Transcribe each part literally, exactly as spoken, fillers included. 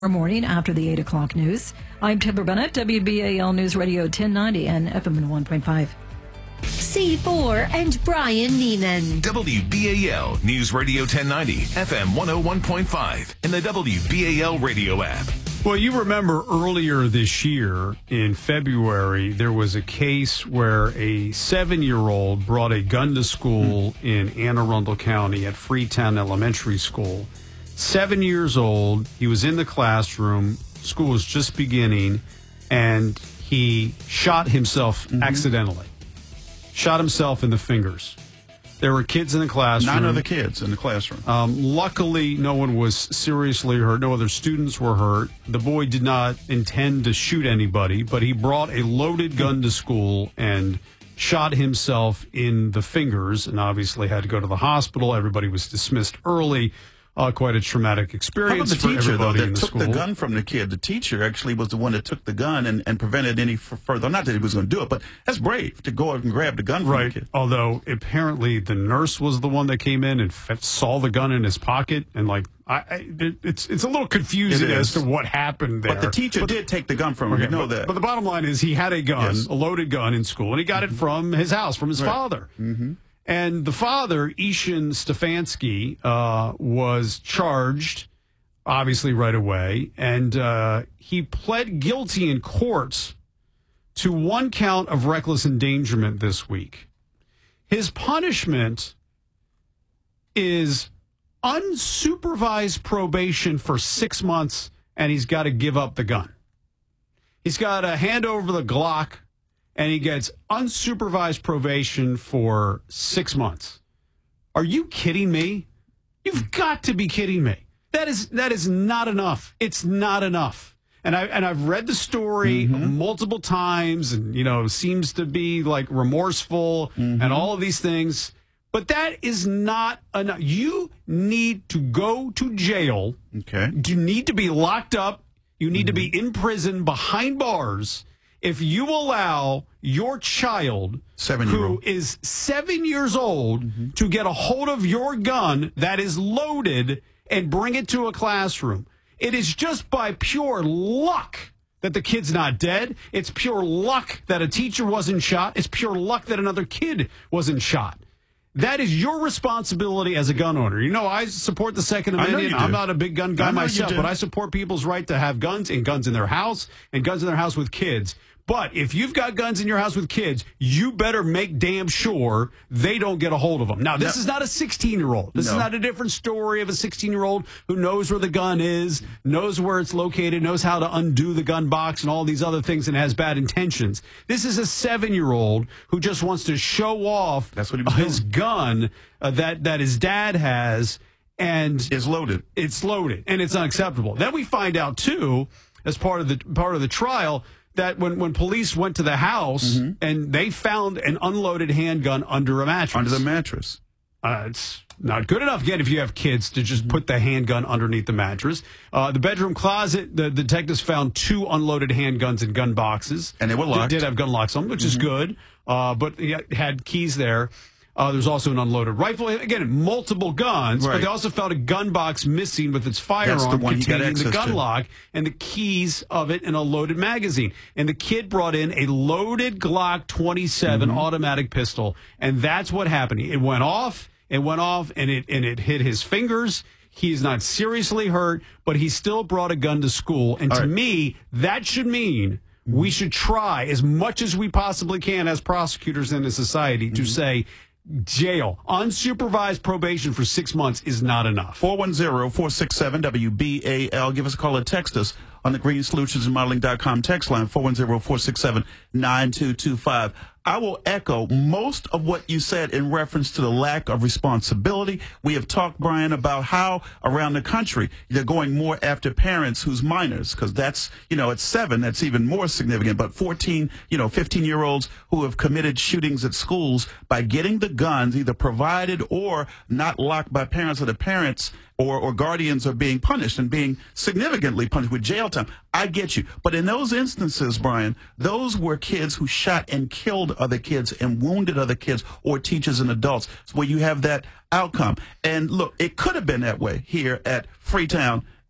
Morning after the eight o'clock news. I'm Timber Bennett, W B A L News Radio ten ninety and F M one point five. C four and Brian Neiman. W B A L News Radio ten ninety, F M one oh one point five, and the W B A L radio app. Well, you remember earlier this year in February, there was a case where a seven-year-old brought a gun to school in Anne Arundel County at Freetown Elementary School. Seven years old, he was in the classroom, school was just beginning, and he shot himself mm-hmm. accidentally. Shot himself in the fingers. There were kids in the classroom. Nine other kids in the classroom. Um, luckily, no one was seriously hurt. No other students were hurt. The boy did not intend to shoot anybody, but he brought a loaded gun to school and shot himself in the fingers and obviously had to go to the hospital. Everybody was dismissed early. Uh, quite a traumatic experience. How about the teacher, for though, everybody that in the took school. the gun from the kid? The teacher actually was the one that took the gun and, and prevented any f- further. Not that he was going to do it, but that's brave to go and grab the gun from right. the kid. Although apparently the nurse was the one that came in and f- saw the gun in his pocket, and like I, I it, it's it's a little confusing It as to what happened there. But the teacher but, did take the gun from him. okay, You know but, that. But the bottom line is he had a gun, Yes. a loaded gun in school, and he got mm-hmm. it from his house, from his right. father. Mm-hmm. And the father, Ishan Stefanski, uh, was charged, obviously right away, and uh, he pled guilty in court to one count of reckless endangerment this week. His punishment is unsupervised probation for six months, and he's got to give up the gun. He's got to hand over the Glock, and he gets unsupervised probation for six months. Are you kidding me? You've got to be kidding me. That is that is not enough. It's not enough. And I and I've read the story mm-hmm. multiple times, and you know, seems to be like remorseful mm-hmm. and all of these things. But that is not enough. You need to go to jail. Okay. You need to be locked up. You need mm-hmm. to be in prison behind bars if you allow your child, who is seven years old, mm-hmm. to get a hold of your gun that is loaded and bring it to a classroom. It is just by pure luck that the kid's not dead. It's pure luck that a teacher wasn't shot. It's pure luck that another kid wasn't shot. That is your responsibility as a gun owner. You know, I support the Second Amendment. I'm not a big gun guy myself, but I support people's right to have guns and guns in their house and guns in their house with kids. But if you've got guns in your house with kids, you better make damn sure they don't get a hold of them. Now, this no. is not a sixteen-year-old. This no. is not a different story of a sixteen-year-old who knows where the gun is, knows where it's located, knows how to undo the gun box and all these other things and has bad intentions. This is a seven-year-old who just wants to show off That's what he was his doing. gun uh, that, that his dad has. And it's loaded. It's loaded, and it's unacceptable. Then we find out, too, as part of the part of the trial, that when, when police went to the house mm-hmm. and they found an unloaded handgun under a mattress. Under the mattress. Uh, it's not good enough, again, if you have kids, to just put the handgun underneath the mattress. Uh, the bedroom closet, the, the detectives found two unloaded handguns in gun boxes. And they were locked. They did have gun locks on them, which mm-hmm. is good, uh, but he had keys there. Uh, there's also an unloaded rifle. Again, multiple guns, right. but they also found a gun box missing with its firearm the containing the gun to. lock and the keys of it and a loaded magazine. And the kid brought in a loaded Glock twenty-seven mm-hmm. automatic pistol, and that's what happened. It went off, it went off, and it and it hit his fingers. He's not seriously hurt, but he still brought a gun to school. And All to right. me, that should mean we should try as much as we possibly can as prosecutors in a society mm-hmm. to say, jail, unsupervised probation for six months is not enough. four one zero, four six seven, W B A L. Give us a call or text us on the green solutions and modeling dot com text line, four one zero, four six seven, nine two two five. I will echo most of what you said in reference to the lack of responsibility. We have talked, Brian, about how around the country they're going more after parents who's minors, because that's, you know, at seven, that's even more significant. But fourteen, you know, fifteen-year-olds who have committed shootings at schools by getting the guns either provided or not locked by parents, or the parents or, or guardians are being punished and being significantly punished with jail time. I get you. But in those instances, Brian, those were kids who shot and killed other kids and wounded other kids or teachers and adults, where you have that outcome. And look, it could have been that way here at Freetown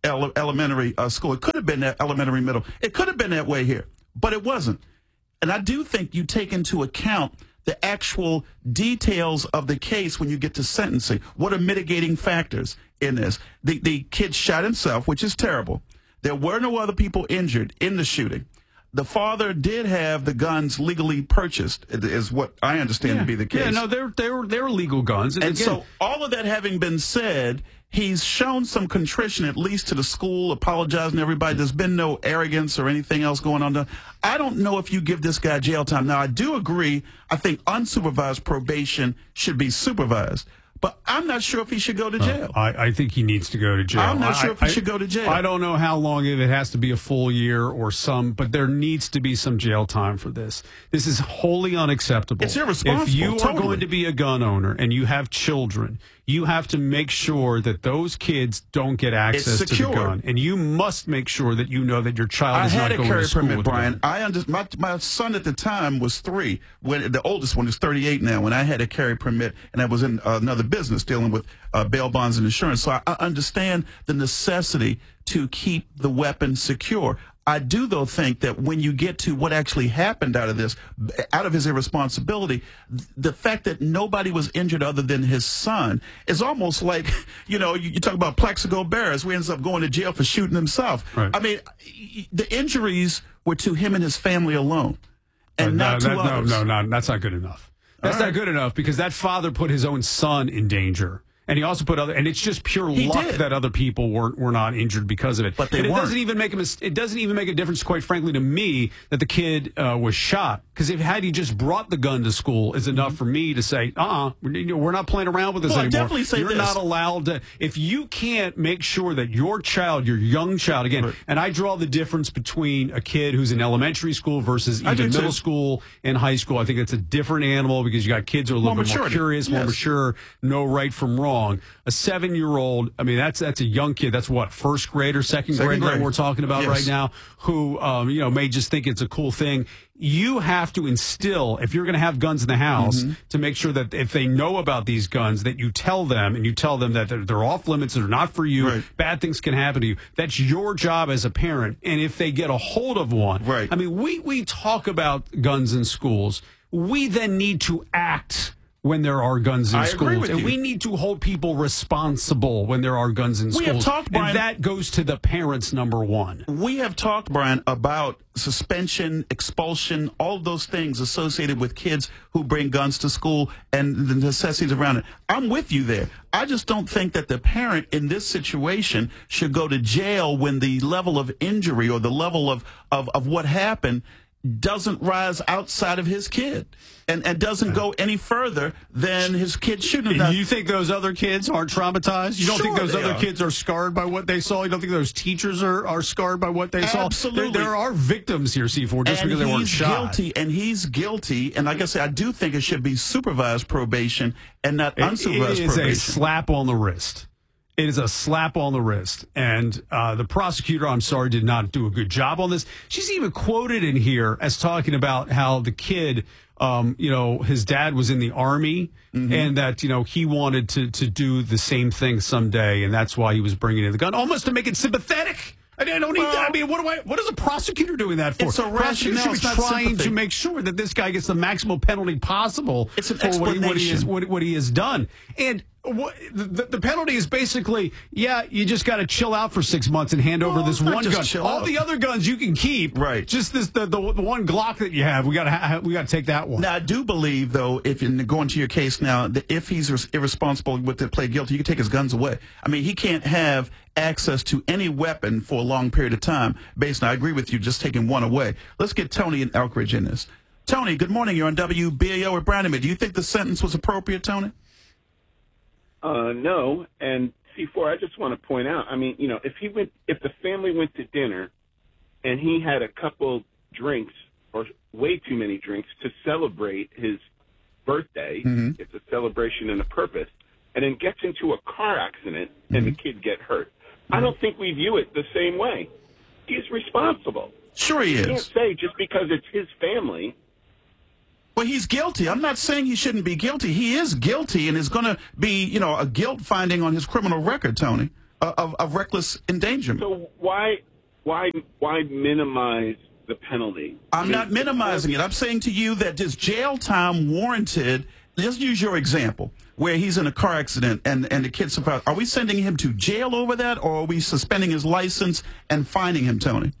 ele- elementary uh, school. It could have been that elementary middle. It could have been that way here, but it wasn't. And I do think you take into account the actual details of the case when you get to sentencing. What are mitigating factors in this? The, the kid shot himself, which is terrible. There were no other people injured in the shooting. The father did have the guns legally purchased, is what I understand yeah. to be the case. Yeah, no, they're, they're, they're legal guns. And, and again, so all of that having been said, he's shown some contrition, at least to the school, apologizing to everybody. There's been no arrogance or anything else going on. I don't know if you give this guy jail time. Now, I do agree. I think unsupervised probation should be supervised. But I'm not sure if he should go to jail. Uh, I, I think he needs to go to jail. I'm not I, sure if he I, should go to jail. I don't know how long, if it has to be a full year or some, but there needs to be some jail time for this. This is wholly unacceptable. It's irresponsible. If you totally. are going to be a gun owner and you have children, you have to make sure that those kids don't get access to the gun. And you must make sure that you know that your child I is not going to school permit, with Brian. a gun. I under, my, my son at the time was three. When the oldest one is thirty-eight now. When I had a carry permit, and I was in uh, another business dealing with uh, bail bonds and insurance, so I, I understand the necessity to keep the weapon secure. I do, though, think that when you get to what actually happened out of this, out of his irresponsibility, the fact that nobody was injured other than his son is almost like, you know, you, you talk about Plaxico Barris, who ends up going to jail for shooting himself. Right. I mean, the injuries were to him and his family alone, and Uh, not no, to that, others. No, no, no, that's not good enough. That's All right. not good enough because that father put his own son in danger. And he also put other, and it's just pure He luck did. that other people were were not injured because of it. But they and it weren't. doesn't even make a mis- it doesn't even make a difference, quite frankly, to me that the kid uh, was shot. Because if had he just brought the gun to school, is enough for me to say, uh, uh-uh, we're, we're not playing around with this Well, I'd anymore. definitely say You're this. not allowed to. If you can't make sure that your child, your young child, again, Right. and I draw the difference between a kid who's in elementary school versus I do even too. middle school and high school. I think it's a different animal because you got kids who are a little More bit more maturity. curious, more Yes. mature, know right from wrong. A seven-year-old, I mean, that's that's a young kid. That's what, first grade or second, Second grade, grade. that we're talking about Yes. right now, who, um, you know, may just think it's a cool thing. You have to instill, if you're going to have guns in the house, Mm-hmm. to make sure that if they know about these guns, that you tell them, and you tell them that they're, they're off limits, they're not for you, Right. bad things can happen to you. That's your job as a parent. And if they get a hold of one, Right. I mean, we, we talk about guns in schools. We then need to act when there are guns in I agree schools. with And you. we need to hold people responsible when there are guns in We schools. have talked, Brian- and that goes to the parents, number one. We have talked, Brian, about suspension, expulsion, all of those things associated with kids who bring guns to school and the necessities around it. I'm with you there. I just don't think that the parent in this situation should go to jail when the level of injury or the level of, of, of what happened doesn't rise outside of his kid and, and doesn't go any further than his kid shooting him. Now, You think those other kids aren't traumatized? You don't Sure think those they other are. kids are scarred by what they saw? You don't think those teachers are, are scarred by what they saw? Absolutely. There, there are victims here, C four, just and because they weren't he's shot. guilty, and he's guilty. And like I said, I do think it should be supervised probation and not It- unsupervised it is probation. a slap on the wrist. It is a slap on the wrist. And uh, the prosecutor, I'm sorry, did not do a good job on this. She's even quoted in here as talking about how the kid, um, you know, his dad was in the Army Mm-hmm. and that, you know, he wanted to, to do the same thing someday. And that's why he was bringing in the gun, almost to make it sympathetic. I mean, I don't need Well, that. I mean, what do I? What is a prosecutor doing that for? It's a Prosecutor rationale, should be it's not trying sympathy. to make sure that this guy gets the maximum penalty possible It's an for what he, what he is explanation. what, what he has done. And what, the, the penalty is basically, yeah, you just got to chill out for six months and hand over Well, this it's not one just gun. chill All out. the other guns you can keep, Right. Just this the, the, the one Glock that you have, we got to ha- we got to take that one. Now, I do believe, though, if you're going to your case now, that if he's res- irresponsible with the plea guilty, you can take his guns away. I mean, he can't have access to any weapon for a long period of time. Based on, I agree with you, just taking one away. Let's get Tony and Elkridge in this. Tony, good morning. You're on W B A O with Brian and me. Do you think the sentence was appropriate, Tony? Uh, no, and C four, I just want to point out, I mean, you know, if he went, if the family went to dinner and he had a couple drinks or way too many drinks to celebrate his birthday, Mhm. it's a celebration and a purpose, and then gets into a car accident and the kid get hurt, I don't think we view it the same way. He's responsible. Sure he You can't is. say just because it's his family. Well, he's guilty. I'm not saying he shouldn't be guilty. He is guilty, and is going to be, you know, a guilt finding on his criminal record, Tony. of, of reckless endangerment. So why, why, why minimize the penalty? I'm I mean, not minimizing it. I'm saying to you that is jail time warranted? Let's use your example where he's in a car accident and, and the kid survived. Are we sending him to jail over that, or are we suspending his license and fining him, Tony?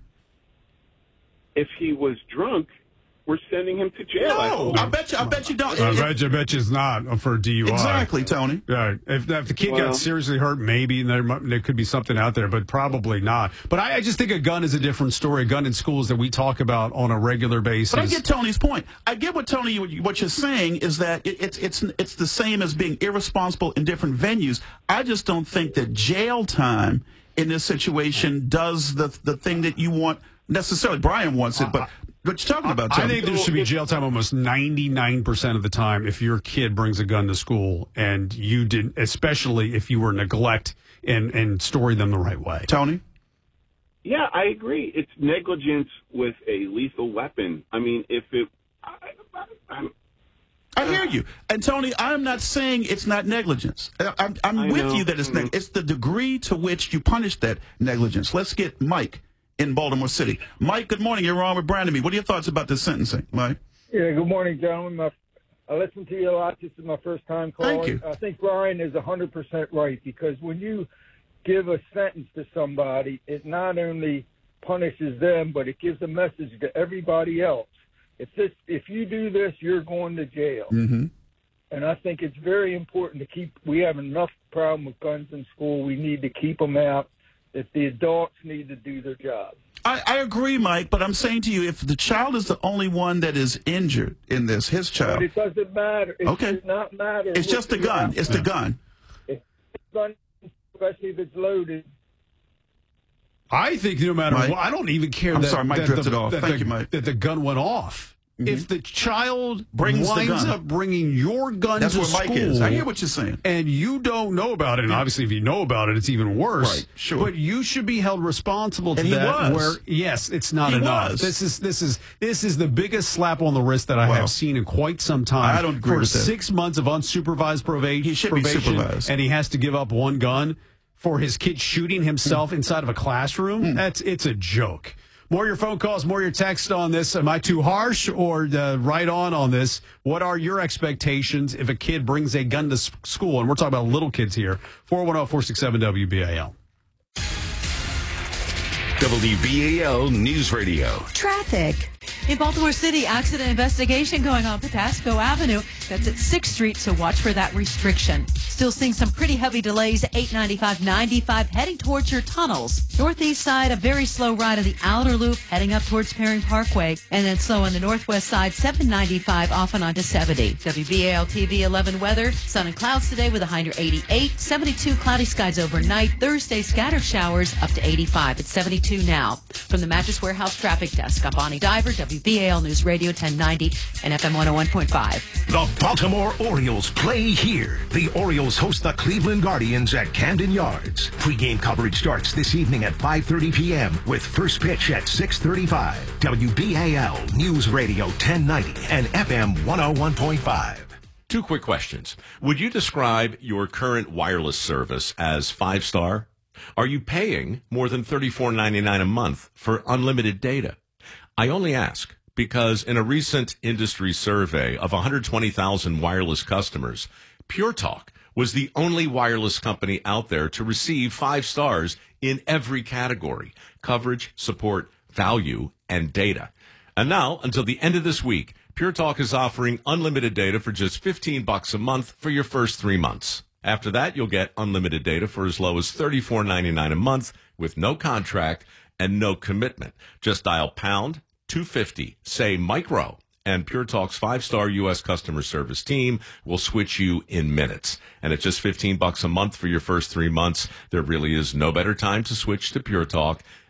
If he was drunk, we're sending him to jail. No, I, I bet you. I bet you don't. I It- bet you, I bet you it's not for D U I. Exactly, Tony. Right. If, if the kid Well- got seriously hurt, maybe there, mu- there could be something out there, but probably not. But I, I just think a gun is a different story. A gun in schools that we talk about on a regular basis. But I get Tony's point. I get what Tony, what you're saying is that it, it's it's it's the same as being irresponsible in different venues. I just don't think that jail time in this situation does the the thing that you want necessarily. Brian wants it, but what you talking about, I Tony? think there should be jail time almost ninety-nine percent of the time if your kid brings a gun to school and you didn't, especially if you were neglect and, and storing them the right way. Tony? Yeah, I agree. It's negligence with a lethal weapon. I mean, if it, I, I, I'm, I hear you. And, Tony, I'm not saying it's not negligence. I- I'm, I'm I with know. you that it's neg- Mhm. it's the degree to which you punish that negligence. Let's get Mike in Baltimore City. Mike, good morning. You're on with Brandon. Me. What are your thoughts about this sentencing, Mike? Yeah, good morning, gentlemen. My, I listen to you a lot. This is my first time calling. Thank you. I think Brian is one hundred percent right, because when you give a sentence to somebody, it not only punishes them, but it gives a message to everybody else. If this, if you do this, you're going to jail. Mm-hmm. And I think it's very important to keep. We have enough problem with guns in school. We need to keep them out. That the adults need to do their job. I, I agree, Mike, but I'm saying to you, if the child is the only one that is injured in this, his But child, it doesn't matter. It Okay. does not matter. it's just the gun. It's the gun. gun, especially if it's loaded. I think no matter Mike? what, I don't even care I'm that, sorry, Mike that drifted the, off. That Thank the, you, Mike. that the gun went off. If the child Brings the winds gun. up bringing your gun That's to where Mike school, is. I hear what you're saying. and you don't know about it, and obviously if you know about it, it's even worse. Right, sure. But you should be held responsible to And he that. was. Where yes, it's not He enough. was. This is this is this is the biggest slap on the wrist that I Wow. have seen in quite some time. I don't agree For with that. six months of unsupervised probation, He should be probation, supervised. and he has to give up one gun for his kid shooting himself Hmm. inside of a classroom. That's it's a joke. More your phone calls, more your text on this. Am I too harsh or uh, right on on this? What are your expectations if a kid brings a gun to s- school? And we're talking about little kids here. four one zero, four six seven, W B A L. W B A L News Radio. Traffic. In Baltimore City, accident investigation going on Patapsco Avenue. That's at sixth Street, so watch for that restriction. Still seeing some pretty heavy delays at eight ninety-five, ninety-five, heading towards your tunnels. Northeast side, a very slow ride of the outer loop, heading up towards Perry Parkway. And then slow on the northwest side, seven ninety-five, off and onto seventy. W B A L T V eleven weather. Sun and clouds today with a high near eighty-eight. seventy-two cloudy skies overnight. Thursday, scattered showers up to eighty-five. It's seventy-two now. From the Mattress Warehouse Traffic Desk, I'm Bonnie Diver, W B A L News Radio ten ninety and F M one oh one point five. The Baltimore Orioles play here. The Orioles host the Cleveland Guardians at Camden Yards. Pre-game coverage starts this evening at five thirty p.m. with first pitch at six thirty-five. W B A L News Radio ten ninety and F M one oh one point five. Two quick questions. Would you describe your current wireless service as five-star? Are you paying more than thirty-four ninety-nine a month for unlimited data? I only ask because in a recent industry survey of one hundred twenty thousand wireless customers, Pure Talk was the only wireless company out there to receive five stars in every category: coverage, support, value, and data. And now, until the end of this week, Pure Talk is offering unlimited data for just fifteen bucks a month for your first three months. After that, you'll get unlimited data for as low as thirty-four ninety-nine a month with no contract and no commitment. Just dial pound two fifty, say micro, and Pure Talk's five-star U S customer service team will switch you in minutes. And at just fifteen bucks a month for your first three months, there really is no better time to switch to Pure Talk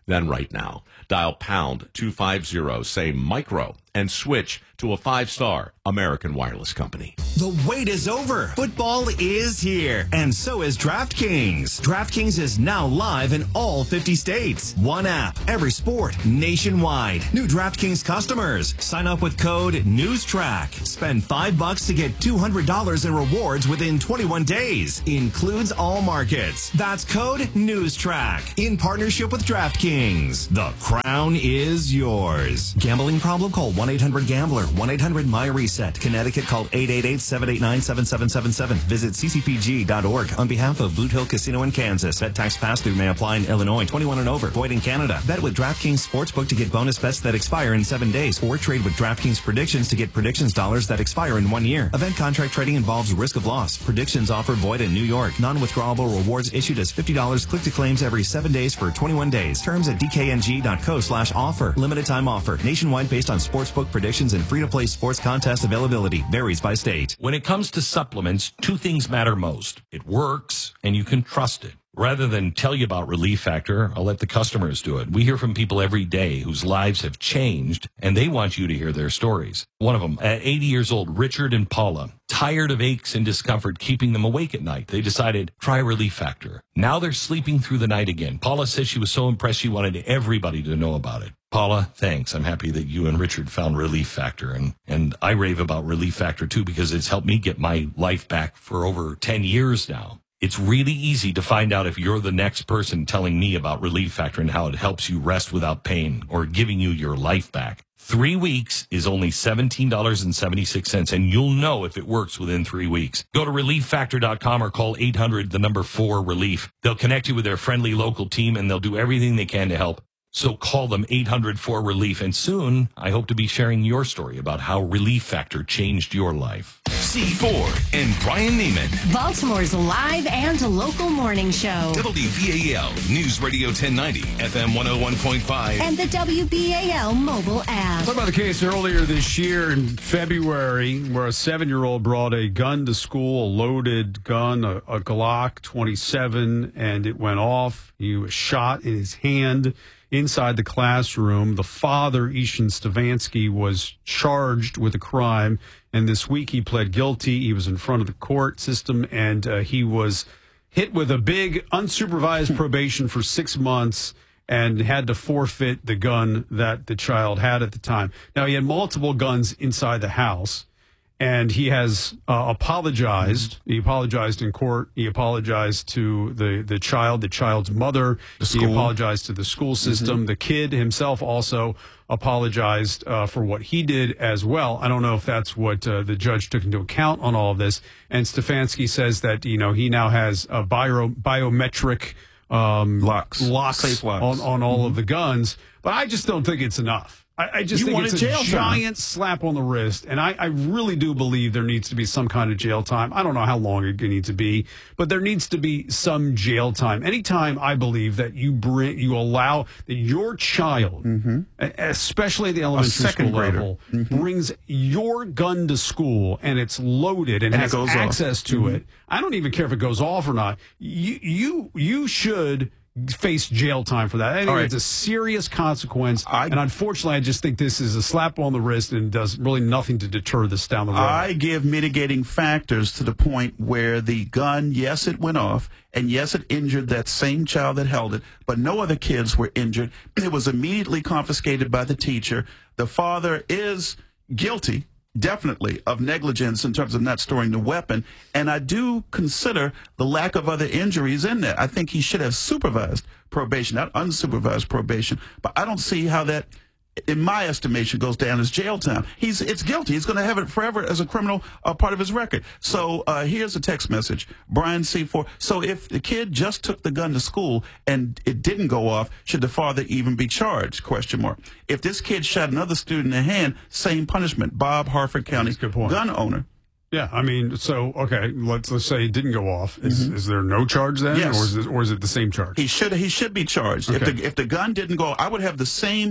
then right now. Dial pound two fifty, say micro, and switch to a five-star American Wireless Company. The wait is over. Football is here, and so is DraftKings. DraftKings is now live in all fifty states. One app, every sport, nationwide. New DraftKings customers, sign up with code NEWSTRACK. Spend five bucks to get two hundred dollars in rewards within twenty-one days. Includes all markets. That's code NEWSTRACK in partnership with DraftKings. The crown is yours. Gambling problem? Call one eight hundred gambler. one eight hundred my reset. Connecticut, call eight eight eight, seven eight nine, seven seven seven seven. Visit c c p g dot org on behalf of Boot Hill Casino in Kansas. Bet tax pass-through may apply in Illinois. twenty-one and over. Void in Canada. Bet with DraftKings Sportsbook to get bonus bets that expire in seven days. Or trade with DraftKings Predictions to get predictions dollars that expire in one year. Event contract trading involves risk of loss. Predictions offered void in New York. Non-withdrawable rewards issued as fifty dollars click to claims every seven days for twenty-one days. Terms at d k n g dot co slash offer. Limited time offer. Nationwide based on sportsbook predictions and free-to-play sports contest availability. Varies by state. When it comes to supplements, two things matter most. It works, and you can trust it. Rather than tell you about Relief Factor, I'll let the customers do it. We hear from people every day whose lives have changed, and they want you to hear their stories. One of them, at eighty years old, Richard and Paula, tired of aches and discomfort keeping them awake at night. They decided, try Relief Factor. Now they're sleeping through the night again. Paula says she was so impressed she wanted everybody to know about it. Paula, thanks. I'm happy that you and Richard found Relief Factor, and, and I rave about Relief Factor too because it's helped me get my life back for over ten years now. It's really easy to find out if you're the next person telling me about Relief Factor and how it helps you rest without pain or giving you your life back. Three weeks is only seventeen dollars and seventy-six cents, and you'll know if it works within three weeks. Go to relief factor dot com or call eight hundred, the number four, relief. They'll connect you with their friendly local team, and they'll do everything they can to help. So call them eight hundred, four, relief, and soon I hope to be sharing your story about how Relief Factor changed your life. C four and Brian Neiman. Baltimore's live and local morning show. W B A L News Radio ten ninety, F M one oh one point five. And the W B A L mobile app. Talk about the case earlier this year in February where a seven-year-old brought a gun to school, a loaded gun, a, a Glock twenty-seven, and it went off. He was shot in his hand inside the classroom. The father, Ishan Stefanski, was charged with a crime, and this week he pled guilty. He was in front of the court system, and uh, he was hit with a big unsupervised probation for six months and had to forfeit the gun that the child had at the time. Now, he had multiple guns inside the house, and he has uh, apologized. He apologized in court. He apologized to the, the child, the child's mother. He apologized to the school system. Mm-hmm. The kid himself also apologized uh, for what he did as well. I don't know if that's what uh, the judge took into account on all of this. And Stefanski says that, you know, he now has a bio, biometric um, locks, locks, Safe locks on, on all mm-hmm. of the guns. But I just don't think it's enough. I, I just you think it's a jail giant time. slap on the wrist, and I, I really do believe there needs to be some kind of jail time. I don't know how long it needs to be, but there needs to be some jail time. Anytime I believe that you bring, you allow that your child, mm-hmm. especially at the elementary school grader. level, mm-hmm. brings your gun to school and it's loaded and, and has access off. to mm-hmm. it. I don't even care if it goes off or not. You you you should face jail time for that. I think right. it's a serious consequence. I, and unfortunately, I just think this is a slap on the wrist and does really nothing to deter this down the road. I give mitigating factors to the point where the gun, yes, it went off, and yes, it injured that same child that held it, but no other kids were injured. It was immediately confiscated by the teacher. The father is guilty, definitely, of negligence in terms of not storing the weapon. And I do consider the lack of other injuries in there. I think he should have supervised probation, not unsupervised probation. But I don't see how that, in my estimation, goes down as jail time. He's it's guilty. He's going to have it forever as a criminal uh, part of his record. So uh, here's a text message. Brian C four. So if the kid just took the gun to school and it didn't go off, should the father even be charged? Question mark. If this kid shot another student in the hand, same punishment. Bob, Harford County gun owner. Yeah, I mean, so okay, let's let's say it didn't go off. Is Mm-hmm. is there no charge then, Yes. or is it, or is it the same charge? He should he should be charged. Okay. If the if the gun didn't go, I would have the same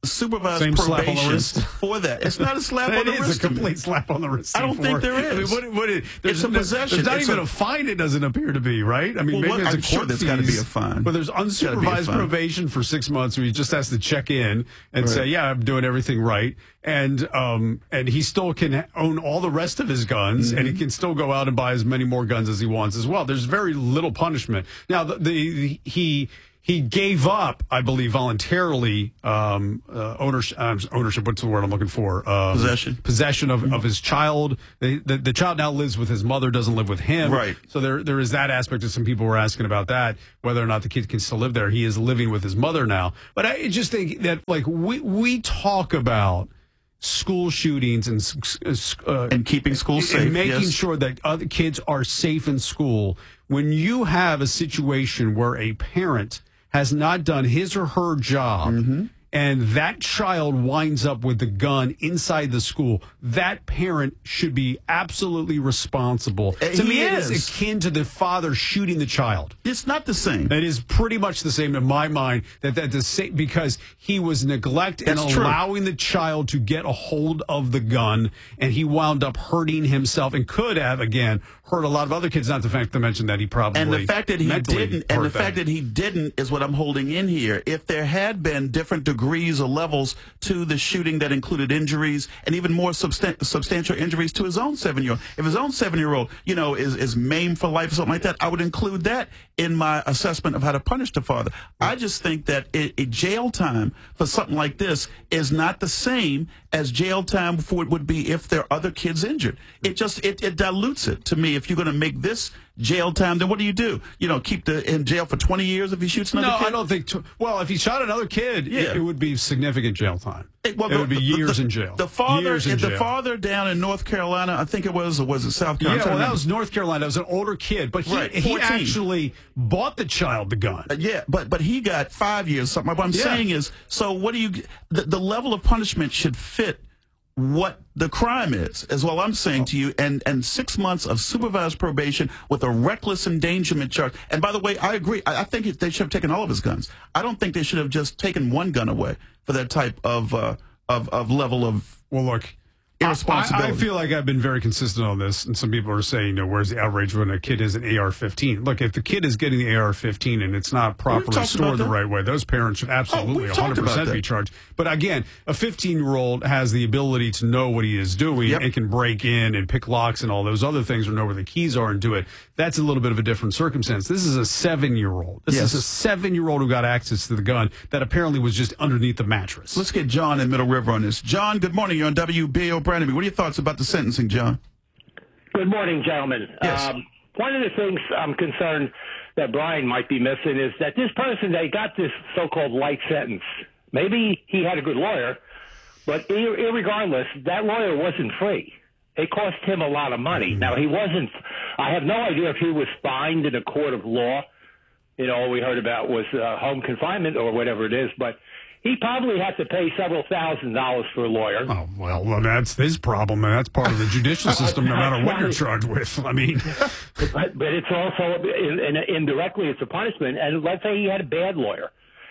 supervised Same slap on the probation wrist. for that. It's not a slap on the It wrist. is a complete slap on the wrist. I don't think there is. I mean, what, what it, there's It's a no- possession. There's not It's even a- a, fine. It doesn't appear to be, right? I mean, Well, maybe what- there's a I'm sure court there's fees, gotta be a fine. But there's Gotta be a unsupervised fine. probation for six months where he just has to check in and Right. say, "Yeah, I'm doing everything right," and um, and he still can own all the rest of his guns, and he can still go out and buy as many more guns as he wants as well. There's very little punishment. Now, the, the he. He gave up, I believe, voluntarily um, uh, ownership. Uh, ownership. What's the word I'm looking for? Um, Possession. Possession of, of his child. The, the, the child now lives with his mother, doesn't live with him. Right. So there there is that aspect. Of some people were asking about that, whether or not the kid can still live there. He is living with his mother now. But I just think that like we we talk about school shootings and uh, And keeping schools safe, and making yes. sure that other kids are safe in school. When you have a situation where a parent has not done his or her job, Mm-hmm. and that child winds up with the gun inside the school, that parent should be absolutely responsible. Uh, to he me, it is. is akin to the father shooting the child. It's not the same. It is pretty much the same in my mind. That that the same because he was neglect and That's true. allowing the child to get a hold of the gun, and he wound up hurting himself and could have again hurt a lot of other kids. Not the fact to mention that he probably And the fact that he mentally didn't, and hurt the fact them. that he didn't is what I'm holding in here. If there had been different degrees or levels to the shooting that included injuries and even more substan- substantial injuries to his own seven-year-old, if his own seven-year-old, you know, is, is maimed for life or something like that, I would include that in my assessment of how to punish the father. I just think that a, a jail time for something like this is not the same as jail time for it would be if there are other kids injured. It just it, it dilutes it to me. If you're going to make this jail time, then what do you do? You know, keep the in jail for twenty years if he shoots another no, kid? I don't think. T- well, if he shot another kid, Yeah. it, it would be significant jail time. It, well, it the- would be the- years the- in jail. The father, years in the jail. father down in North Carolina, I think it was, or was it South Carolina? Yeah, I'm well, trying to that was North Carolina. That was an older kid, but he, Right, he fourteen. actually bought the child the gun. Uh, yeah, but but he got five years. Something. What I'm Yeah. saying is, so what do you? The, the level of punishment should fit what the crime is, is what I'm saying to you. And and six months of supervised probation with a reckless endangerment charge. And by the way, I agree. I, I think they should have taken all of his guns. I don't think they should have just taken one gun away for that type of uh, of of level of Well, look. irresponsibility. I, I feel like I've been very consistent on this, and some people are saying, you know, where's the outrage when a kid has an A R fifteen? Look, if the kid is getting the A R fifteen and it's not properly talked about stored the that. right way, those parents should absolutely we've talked about one hundred percent be that. charged. But again, a fifteen-year-old has the ability to know what he is doing Yep. and can break in and pick locks and all those other things or know where the keys are and do it. That's a little bit of a different circumstance. This is a seven-year-old. This Yes. is a seven-year-old who got access to the gun that apparently was just underneath the mattress. Let's get John in Middle River on this. John, good morning. You're on W B A O Brannaby. What are your thoughts about the sentencing, John? Good morning, gentlemen. Yes. Um, one of the things I'm concerned that Brian might be missing is that this person, they got this so-called light sentence. Maybe he had a good lawyer, but ir- irregardless, that lawyer wasn't free. It cost him a lot of money. Now, he wasn't – I have no idea if he was fined in a court of law. You know, all we heard about was uh, home confinement or whatever it is, but – he probably had to pay several thousand dollars for a lawyer. Oh, well, well, that's his problem, and that's part of the judicial system, no matter what you're charged with. I mean, but, but it's also, in, in, indirectly, it's a punishment. And let's say he had a bad lawyer,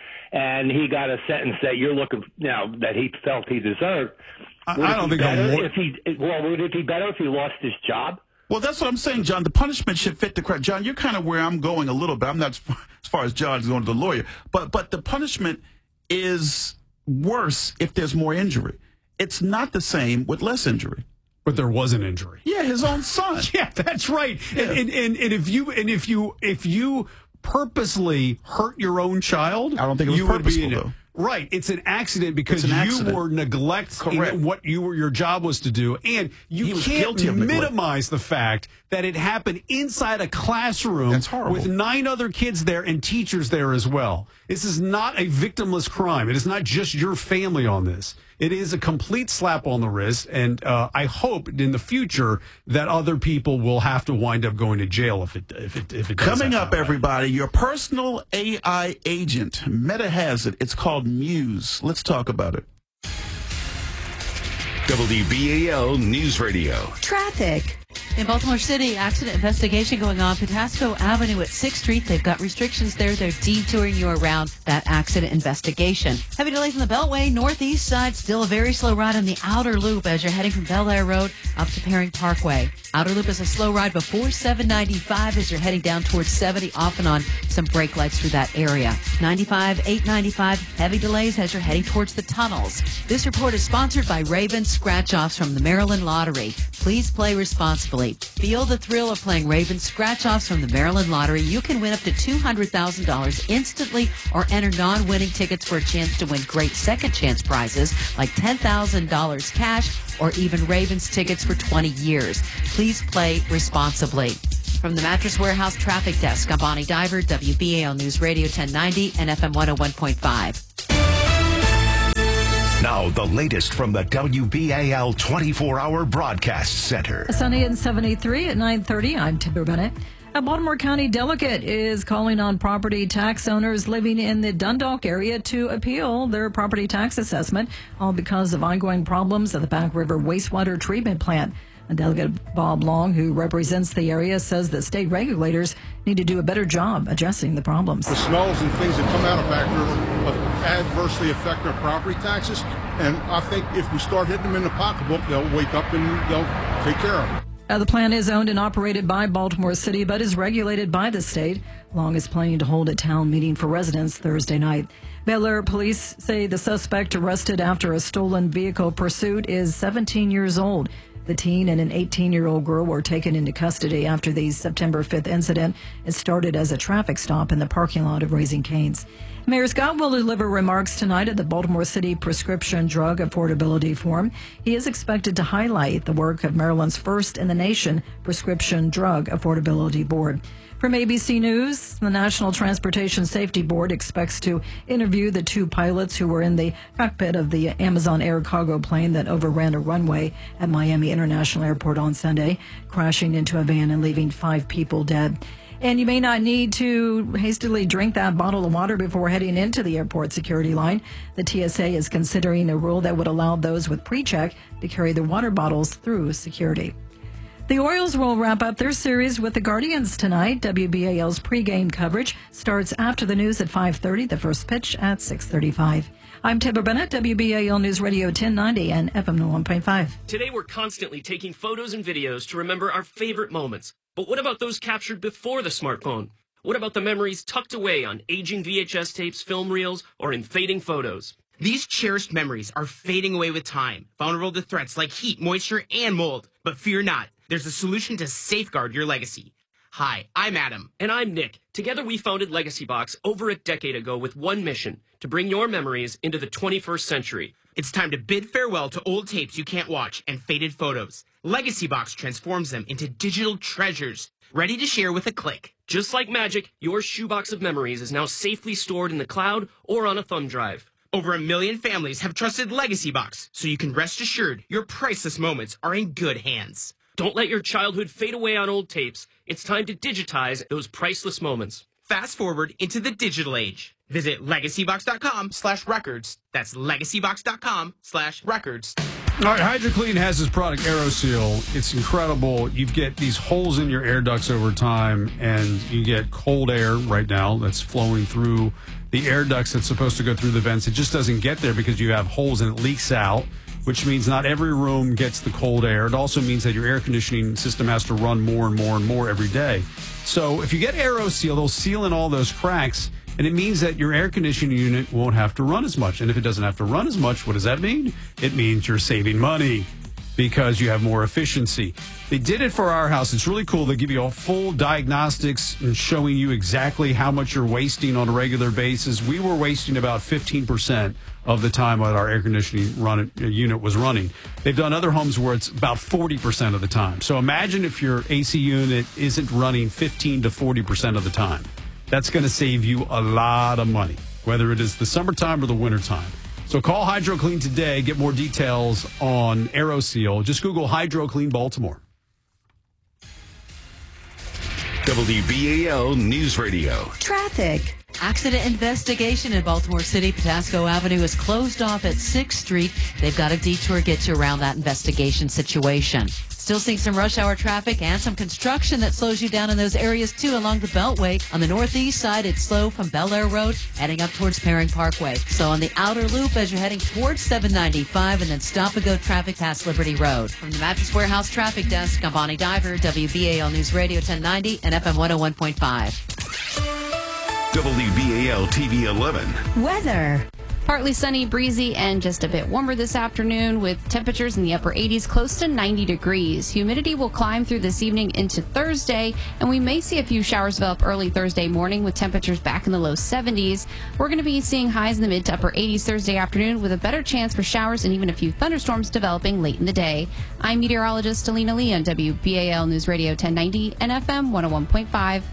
and he got a sentence that you're looking, you know, that he felt he deserved. I, Would I it don't be think better a law- if he, well, would it be better if he lost his job? Well, that's what I'm saying, John. The punishment should fit the crime. John, you're kind of where I'm going a little bit. I'm not as far as, far as John's going to the lawyer. But, but the punishment is worse if there's more injury. It's not the same with less injury. But there was an injury. Yeah, his own son. Yeah, that's right. And, and, and, and if you and if you if you purposely hurt your own child, I don't think it was you would be purposeful, in it. though. Right, it's an accident because It's an you accident. were neglecting Correct. what you were your job was to do, and you He was can't guilty of neglect. minimize the fact that it happened inside a classroom That's horrible. with nine other kids there and teachers there as well. This is not a victimless crime. It is not just your family on this. It is a complete slap on the wrist, and uh, I hope in the future that other people will have to wind up going to jail if it if it if it does Coming happen up, that way. everybody, your personal A I agent. Meta has it. It's called Muse. Let's talk about it. W B A L News Radio. Traffic. In Baltimore City, accident investigation going on Patapsco Avenue at sixth Street. They've got restrictions there. They're detouring you around that accident investigation. Heavy delays on the Beltway, northeast side. Still a very slow ride on the outer loop as you're heading from Bel Air Road up to Perring Parkway. Outer loop is a slow ride before seven ninety-five as you're heading down towards seventy, off and on some brake lights through that area. ninety-five, eight ninety-five, heavy delays as you're heading towards the tunnels. This report is sponsored by Raven Scratch-Offs from the Maryland Lottery. Please play responsibly. Feel the thrill of playing Raven Scratch-Offs from the Maryland Lottery. You can win up to two hundred thousand dollars instantly or enter non-winning tickets for a chance to win great second chance prizes like ten thousand dollars cash or even Ravens tickets for twenty years. Please play responsibly. From the Mattress Warehouse Traffic Desk, I'm Bonnie Diver, W B A L News Radio ten ninety and F M one oh one point five. Now, the latest from the W B A L twenty-four hour Broadcast Center. Sunny and seventy-three at nine thirty. I'm Timber Bennett. A Baltimore County delegate is calling on property tax owners living in the Dundalk area to appeal their property tax assessment, all because of ongoing problems at the Back River wastewater treatment plant. And Delegate Bob Long, who represents the area, says that state regulators need to do a better job addressing the problems. The smells and things that come out of Back River adversely affect our property taxes, and I think if we start hitting them in the pocketbook, they'll wake up and they'll take care of it. Uh, the plant is owned and operated by Baltimore City, but is regulated by the state. Long is planning to hold a town meeting for residents Thursday night. Bel Air police say the suspect arrested after a stolen vehicle pursuit is seventeen years old. The teen and an eighteen-year-old girl were taken into custody after the September fifth incident. It started as a traffic stop in the parking lot of Raising Cane's. Mayor Scott will deliver remarks tonight at the Baltimore City Prescription Drug Affordability Forum. He is expected to highlight the work of Maryland's first in the nation Prescription Drug Affordability Board. From A B C News, the National Transportation Safety Board expects to interview the two pilots who were in the cockpit of the Amazon Air cargo plane that overran a runway at Miami International Airport on Sunday, crashing into a van and leaving five people dead. And you may not need to hastily drink that bottle of water before heading into the airport security line. The T S A is considering a rule that would allow those with pre-check to carry their water bottles through security. The Orioles will wrap up their series with the Guardians tonight. W B A L's pregame coverage starts after the news at five thirty, the first pitch at six thirty-five. I'm Timber Bennett, W B A L News Radio ten ninety and F M one point five. Today we're constantly taking photos and videos to remember our favorite moments. But what about those captured before the smartphone? What about the memories tucked away on aging V H S tapes, film reels, or in fading photos? These cherished memories are fading away with time, vulnerable to threats like heat, moisture, and mold. But fear not. There's a solution to safeguard your legacy. Hi, I'm Adam. And I'm Nick. Together we founded Legacy Box over a decade ago with one mission, to bring your memories into the twenty-first century. It's time to bid farewell to old tapes you can't watch and faded photos. Legacy Box transforms them into digital treasures, ready to share with a click. Just like magic, your shoebox of memories is now safely stored in the cloud or on a thumb drive. Over a million families have trusted Legacy Box, so you can rest assured your priceless moments are in good hands. Don't let your childhood fade away on old tapes. It's time to digitize those priceless moments. Fast forward into the digital age. Visit legacybox.com slash records. That's legacybox.com slash records. All right, HydroClean has this product, AeroSeal. It's incredible. You get these holes in your air ducts over time, and you get cold air right now that's flowing through the air ducts that's supposed to go through the vents. It just doesn't get there because you have holes and it leaks out, which means not every room gets the cold air. It also means that your air conditioning system has to run more and more and more every day. So if you get AeroSeal, they'll seal in all those cracks, and it means that your air conditioning unit won't have to run as much. And if it doesn't have to run as much, what does that mean? It means you're saving money because you have more efficiency. They did it for our house. It's really cool. They give you a full diagnostics and showing you exactly how much you're wasting on a regular basis. We were wasting about fifteen percent of the time that our air conditioning run, uh, unit was running. They've done other homes where it's about forty percent of the time. So imagine if your A C unit isn't running fifteen to forty percent of the time. That's going to save you a lot of money, whether it is the summertime or the wintertime. So call HydroClean today. Get more details on AeroSeal. Just Google HydroClean Baltimore. W B A L News Radio. Traffic. Accident investigation in Baltimore City. Patapsco Avenue is closed off at sixth Street. They've got a detour to get you around that investigation situation. Still seeing some rush hour traffic and some construction that slows you down in those areas, too, along the Beltway. On the northeast side, it's slow from Bel Air Road, heading up towards Paring Parkway. So on the outer loop, as you're heading towards seven ninety-five, and then stop-and-go traffic past Liberty Road. From the Mattress Warehouse Traffic Desk, I'm Bonnie Diver, W B A L News Radio ten ninety and F M one oh one point five. W B A L T V eleven. Weather. Partly sunny, breezy, and just a bit warmer this afternoon with temperatures in the upper eighties, close to ninety degrees. Humidity will climb through this evening into Thursday, and we may see a few showers develop early Thursday morning with temperatures back in the low seventies. We're going to be seeing highs in the mid to upper eighties Thursday afternoon with a better chance for showers and even a few thunderstorms developing late in the day. I'm meteorologist Alina Lee on W B A L News Radio ten ninety and F M one oh one point five.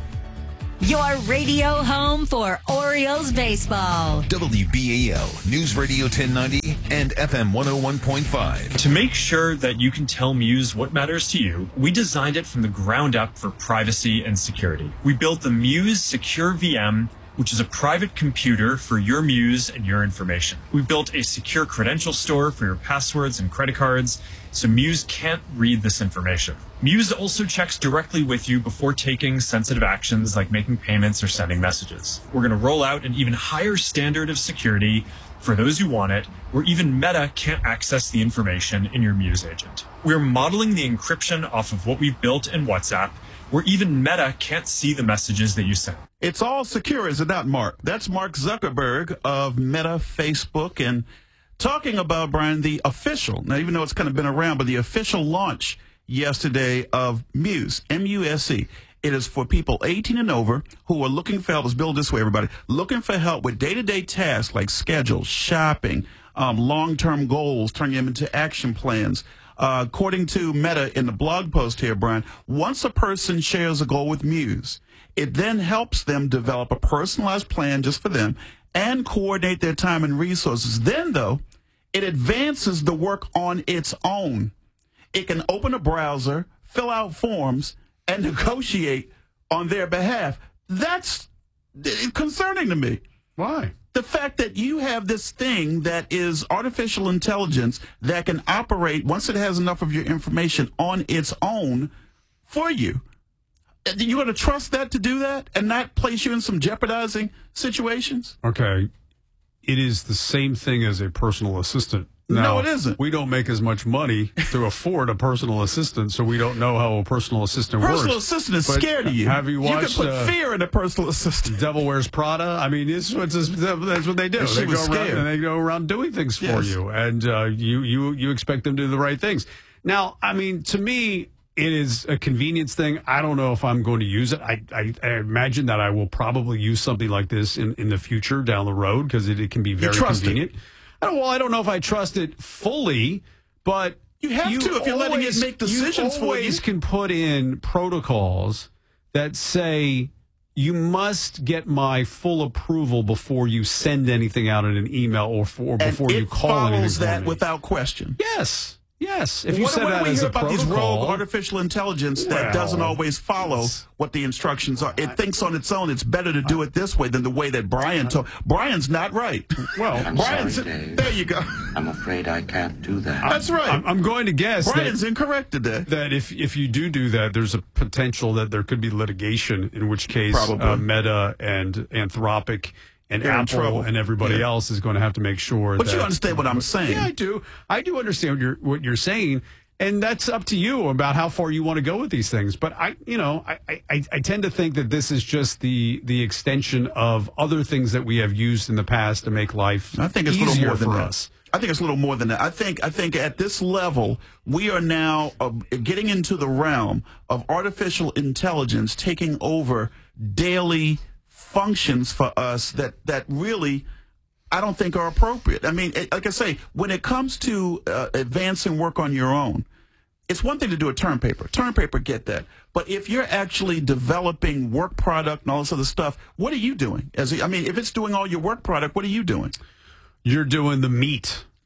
Your radio home for Orioles baseball. W B A L News Radio ten ninety and F M one oh one point five. To make sure that you can tell Muse what matters to you, we designed it from the ground up for privacy and security. We built the Muse Secure V M, which is a private computer for your Muse and your information. We built a secure credential store for your passwords and credit cards, so Muse can't read this information. Muse also checks directly with you before taking sensitive actions like making payments or sending messages. We're going to roll out an even higher standard of security for those who want it, where even Meta can't access the information in your Muse agent. We're modeling the encryption off of what we've built in WhatsApp, where even Meta can't see the messages that you send. It's all secure, is it not, Mark? That's Mark Zuckerberg of Meta, Facebook, and talking about, Brian, the official, now even though it's kind of been around, but the official launch yesterday of Muse, M U S E. It is for people eighteen and over who are looking for help. Let's build this way, everybody. Looking for help with day-to-day tasks like schedules, shopping, um, long-term goals, turning them into action plans. Uh, according to Meta in the blog post here, Brian, once a person shares a goal with Muse, it then helps them develop a personalized plan just for them and coordinate their time and resources. Then, though, it advances the work on its own. It can open a browser, fill out forms, and negotiate on their behalf. That's concerning to me. Why? The fact that you have this thing that is artificial intelligence that can operate, once it has enough of your information, on its own for you. You're going to trust that to do that and not place you in some jeopardizing situations? Okay. It is the same thing as a personal assistant. Now, no, it isn't. We don't make as much money to afford a personal assistant, so we don't know how a personal assistant personal works. Personal assistant is but scared of you. Have you watched? You can put uh, fear in a personal assistant. Devil Wears Prada. I mean, it's, it's, it's, that's what they do. She they was go scared. around and they go around doing things for Yes. you, and uh, you you you expect them to do the right things. Now, I mean, to me, it is a convenience thing. I don't know if I'm going to use it. I, I, I imagine that I will probably use something like this in, in the future down the road because it, it can be very you trust convenient. It. I don't, well, I don't know if I trust it fully, but you have you to if you're always, letting it make decisions you for you. always can put in protocols that say you must get my full approval before you send anything out in an email or for, before and you call anything. It follows that me. without question. Yes. Yes, if you what, said what that do we as hear a about protocol, these rogue artificial intelligence that well, doesn't always follow what the instructions are? It thinks on its own it's better to do it this way than the way that Brian told. Brian's not right. Well, I'm Brian's sorry, Dave. there. You go. I'm afraid I can't do that. That's right. I'm, I'm going to guess Brian's that, incorrect today. That if if you do do that, there's a potential that there could be litigation. In which case, uh, Meta and Anthropic. And You're Apple and everybody yeah. else is going to have to make sure. But that, you understand what I'm saying? Yeah, I do. I do understand what you're what you're saying, and that's up to you about how far you want to go with these things. But I, you know, I, I, I tend to think that this is just the the extension of other things that we have used in the past to make life. I think it's a easier little more than for that. us. I think it's a little more than that. I think I think at this level, we are now uh, getting into the realm of artificial intelligence taking over daily functions for us that, that really I don't think are appropriate. I mean, it, like I say, when it comes to uh, advancing work on your own, it's one thing to do a term paper. Term paper, get that. But if you're actually developing work product and all this other stuff, what are you doing? As a, I mean, if it's doing all your work product, what are you doing? You're doing the meat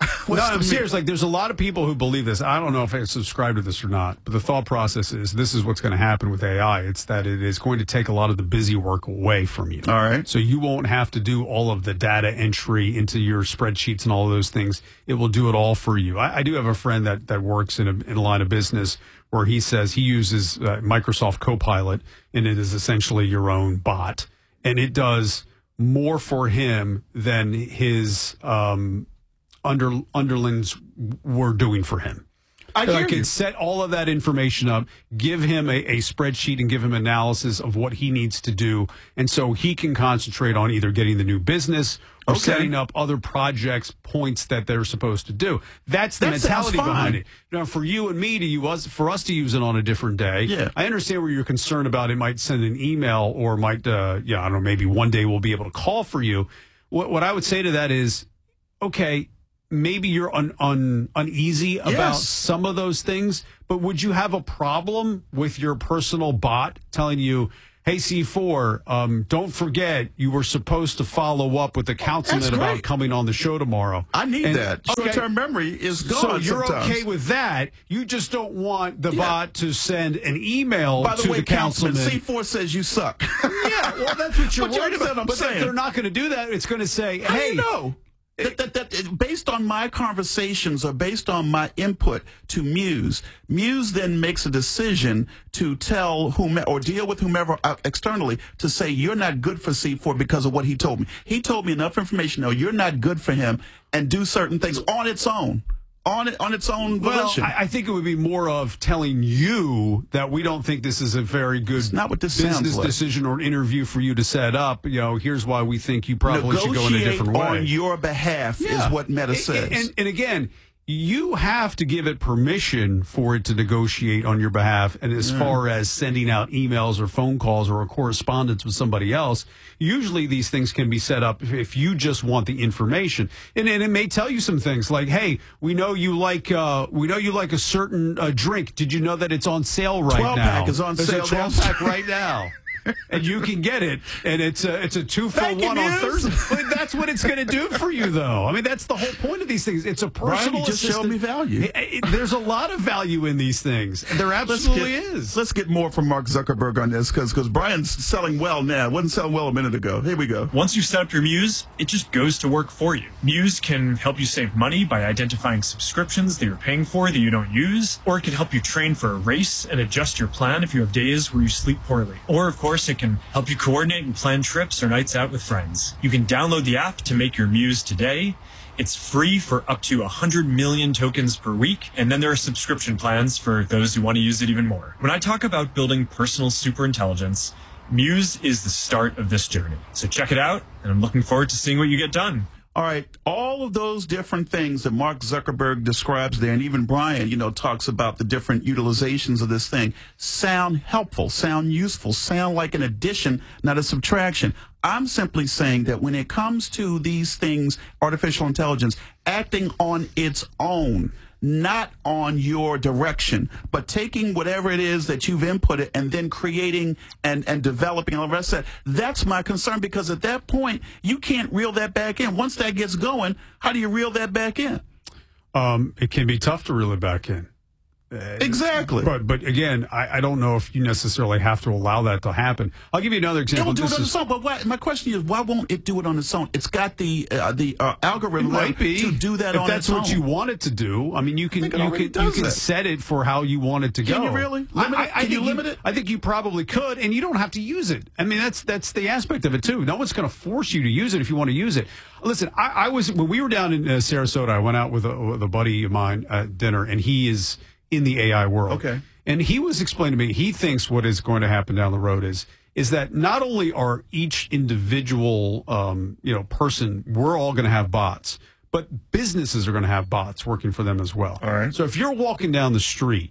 no, I'm serious. Like, there's a lot of people who believe this. I don't know if I subscribe to this or not, but the thought process is this is what's going to happen with A I. It's that it is going to take a lot of the busy work away from you. All right. So you won't have to do all of the data entry into your spreadsheets and all of those things. It will do it all for you. I, I do have a friend that, that works in a, in a line of business where he says he uses uh, Microsoft Copilot, and it is essentially your own bot. And it does more for him than his um, under underlings were doing for him. I so can set all of that information up, give him a, a spreadsheet, and give him analysis of what he needs to do, and so he can concentrate on either getting the new business or okay. setting up other projects, points that they're supposed to do. That's the that mentality behind it. Now, for you and me to use, for us to use it on a different day, yeah. I understand where you're concerned about it might send an email or might, uh, yeah, I don't know, maybe one day we'll be able to call for you. What, what I would say to that is, okay, maybe you're un, un, uneasy about yes. some of those things, but would you have a problem with your personal bot telling you, hey, C four, um, don't forget you were supposed to follow up with the councilman about coming on the show tomorrow. I need and, that. Okay. Short-term memory is gone So you're sometimes. okay with that. You just don't want the Yeah. bot to send an email By the to way, the councilman. C four says you suck. Yeah, well, that's what you're But you worried understand about. what I'm But saying. they're not going to do that. It's going to say, How hey, do you know? That, that, that, based on my conversations or based on my input to Muse, Muse then makes a decision to tell whom or deal with whomever externally to say you're not good for C four because of what he told me. He told me enough information. No, you're not good for him, and do certain things on its own. On it, on its own volition. Well, I, I think it would be more of telling you that we don't think this is a very good it's not what this business sounds like. decision or interview for you to set up. You know, here's why we think you probably should go in a different way. On your behalf Yeah. is what Meta And- says. And, and again, you have to give it permission for it to negotiate on your behalf. And as Yeah. far as sending out emails or phone calls or a correspondence with somebody else, usually these things can be set up if, if you just want the information. And, and it may tell you some things like, hey, we know you like uh, we know you like a certain uh, drink. Did you know that it's on sale right twelve now? pack is on There's sale a twelve pack right now. And you can get it, and it's a, it's a two for Thank you, one on Muse. Thursday. But that's what it's going to do for you, though. I mean, that's the whole point of these things. It's a personal Brian, you just showed assistant. me value. It- it- there's a lot of value in these things. There absolutely let's get, is. Let's get more from Mark Zuckerberg on this because because Brian's selling well now. Wasn't selling well a minute ago. Here we go. Once you set up your Muse, it just goes to work for you. Muse can help you save money by identifying subscriptions that you're paying for that you don't use, or it can help you train for a race and adjust your plan if you have days where you sleep poorly. Or, of course, it can help you coordinate and plan trips or nights out with friends. You can download the app to make your Muse today. It's free for up to one hundred million tokens per week, and then there are subscription plans for those who want to use it even more. When I talk about building personal superintelligence, Muse is the start of this journey. So check it out, and I'm looking forward to seeing what you get done. All right, all of those different things that Mark Zuckerberg describes there, and even Brian, you know, talks about the different utilizations of this thing, sound helpful, sound useful, sound like an addition, not a subtraction. I'm simply saying that when it comes to these things, artificial intelligence, acting on its own, not on your direction, but taking whatever it is that you've inputted and then creating and, and developing all the rest of that. That's my concern, because at that point, you can't reel that back in. Once that gets going, how do you reel that back in? Um, it can be tough to reel it back in. Uh, Exactly. But but again, I, I don't know if you necessarily have to allow that to happen. I'll give you another It example. will do it This on is- its own, but why, my question is, why won't it do it on its own? It's got the uh, the uh, algorithm It might be to do that if on that's its what own. you want it to do. I mean, you can you think it can already you does can that. set it for how you want it to Can go. you really? Limit I, it? I Can you think limit it? I think you probably could, and you don't have to use it. I mean, that's that's the aspect of it too. No one's going to force you to use it if you want to use it. Listen, I, I was when we were down in uh, Sarasota. I went out with a, with a buddy of mine at dinner, and he is in the A I world. Okay. And he was explaining to me, he thinks what is going to happen down the road is is that not only are each individual um, you know person, we're all going to have bots, but businesses are going to have bots working for them as well. All right. So if you're walking down the street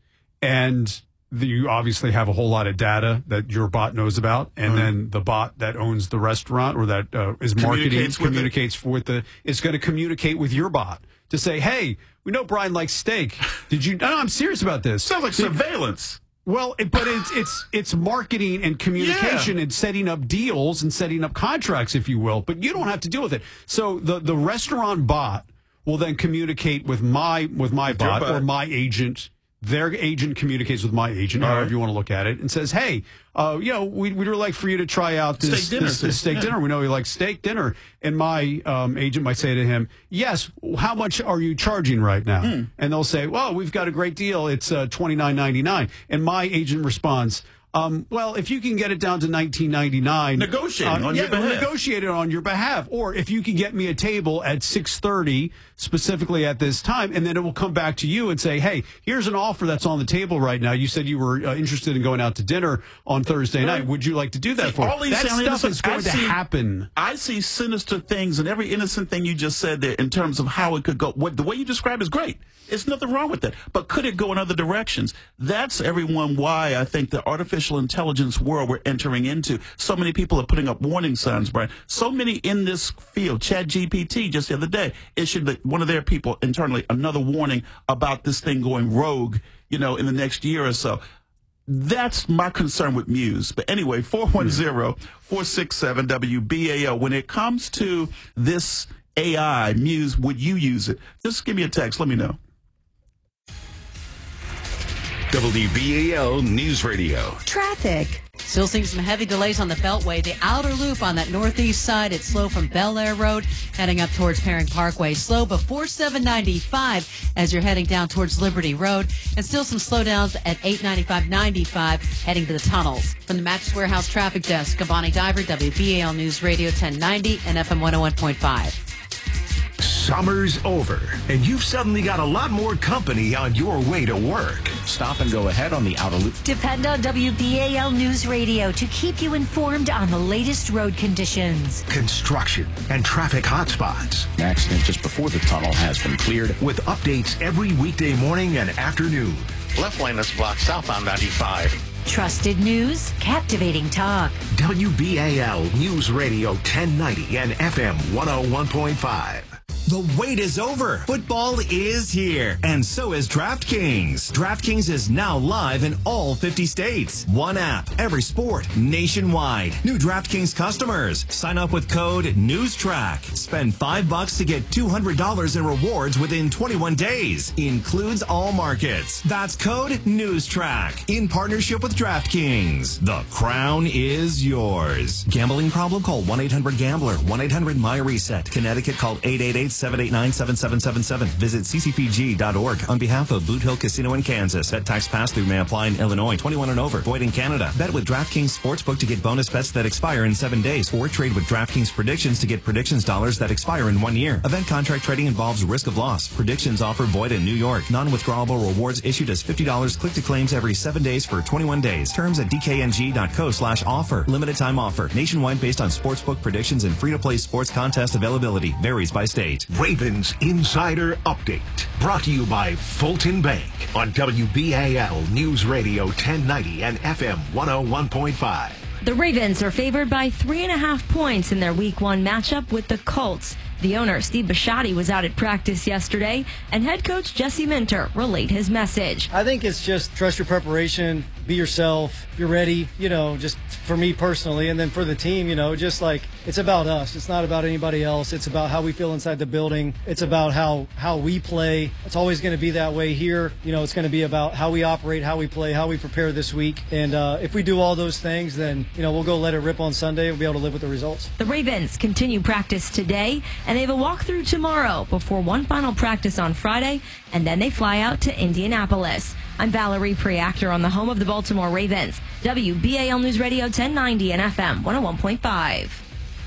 and the, you obviously have a whole lot of data that your bot knows about, and Right. then the bot that owns the restaurant or that uh, is marketing Communicates with it. communicates with the, it's going to communicate with your bot to say, hey, we know Brian likes steak. Did you? No, no, I'm serious about this. Sounds like Did- surveillance. Well, it, but it's it's it's marketing and communication and setting up deals and setting up contracts, if you will. But you don't have to deal with it. So the the restaurant bot will then communicate with my with my With bot, your bot. or my agent. Their agent communicates with my agent, All however right. you want to look at it, and says, "Hey, uh, you know, we'd, we'd really like for you to try out this Steak dinner, this, this steak yeah. dinner. We know you like steak dinner." And my um, agent might say to him, "Yes, how much are you charging right now?" Hmm. And they'll say, "Well, we've got a great deal. It's uh, twenty-nine ninety-nine." And my agent responds, Um, well, if you can get it down to nineteen ninety-nine, Negotiating on yeah, your behalf. negotiate it on your behalf, or if you can get me a table at six thirty specifically at this time, and then it will come back to you and say, "Hey, here's an offer that's on the table right now. You said you were uh, interested in going out to dinner on Thursday night. Would you like to do that See, for all me?" these That sound stuff innocent. is going I to see- happen. I see sinister things in every innocent thing you just said there in terms of how it could go. What the way you describe is great. There's nothing wrong with that. But could it go in other directions? That's everyone why I think the artificial intelligence world we're entering into. So many people are putting up warning signs, Brian. So many in this field. Chat G P T just the other day issued the, one of their people internally another warning about this thing going rogue, you know, in the next year or so. That's my concern with Muse. But anyway, four one zero, four six seven, W B A L. When it comes to this A I, Muse, would you use it? Just give me a text. Let me know. W B A L News Radio. Traffic. Still seeing some heavy delays on the Beltway. The outer loop on that northeast side, it's slow from Bel Air Road, heading up towards Herring Parkway. Slow before seven ninety-five as you're heading down towards Liberty Road. And still some slowdowns at eight ninety-five ninety-five heading to the tunnels. From the Mattress Warehouse Traffic Desk, Kabani Diver, W B A L News Radio ten ninety and F M one oh one point five. Summer's over, and you've suddenly got a lot more company on your way to work. Stop and go ahead on the outer loop. Depend on W B A L News Radio to keep you informed on the latest road conditions. Construction and traffic hotspots. An accident just before the tunnel has been cleared. With updates every weekday morning and afternoon. Left lane is blocked southbound ninety-five. Trusted news, captivating talk. W B A L News Radio ten ninety and F M one oh one point five. The wait is over. Football is here, and so is DraftKings. DraftKings is now live in all fifty states. One app, every sport, nationwide. New DraftKings customers. Sign up with code NEWSTRACK. Spend five bucks to get two hundred dollars in rewards within twenty-one days. Includes all markets. That's code NEWSTRACK in partnership with DraftKings. The crown is yours. Gambling problem? Call one eight hundred gambler. one eight hundred my reset. Connecticut, call eight eight eight, seven eight nine, seven seven seven seven. Visit c c p g dot org on behalf of Boot Hill Casino in Kansas. Bet tax pass-through may apply in Illinois. twenty-one and over. Void in Canada. Bet with DraftKings Sportsbook to get bonus bets that expire in seven days. Or trade with DraftKings Predictions to get predictions dollars that expire in one year. Event contract trading involves risk of loss. Predictions offer void in New York. Non-withdrawable rewards issued as fifty dollars click to claims every seven days for twenty-one days. Terms at d k n g dot co slash offer. Limited time offer. Nationwide based on sportsbook predictions and free-to-play sports contest availability. Varies by state. Ravens Insider Update. Brought to you by Fulton Bank on W B A L News Radio ten ninety and F M one oh one point five. The Ravens are favored by three and a half points in their week one matchup with the Colts. The owner, Steve Bisciotti, was out at practice yesterday, and head coach Jesse Minter relayed his message. I think it's just trust your preparation, be yourself, you're ready, you know, just for me personally, and then for the team, you know, just like it's about us. It's not about anybody else. It's about how we feel inside the building. It's about how, how we play. It's always going to be that way here. You know, it's going to be about how we operate, how we play, how we prepare this week. And uh, if we do all those things, then, you know, we'll go let it rip on Sunday. We'll be able to live with the results. The Ravens continue practice today, and they have a walkthrough tomorrow before one final practice on Friday, and then they fly out to Indianapolis. I'm Valerie Preactor on the home of the Baltimore Ravens, W B A L News Radio ten ninety and F M one oh one point five.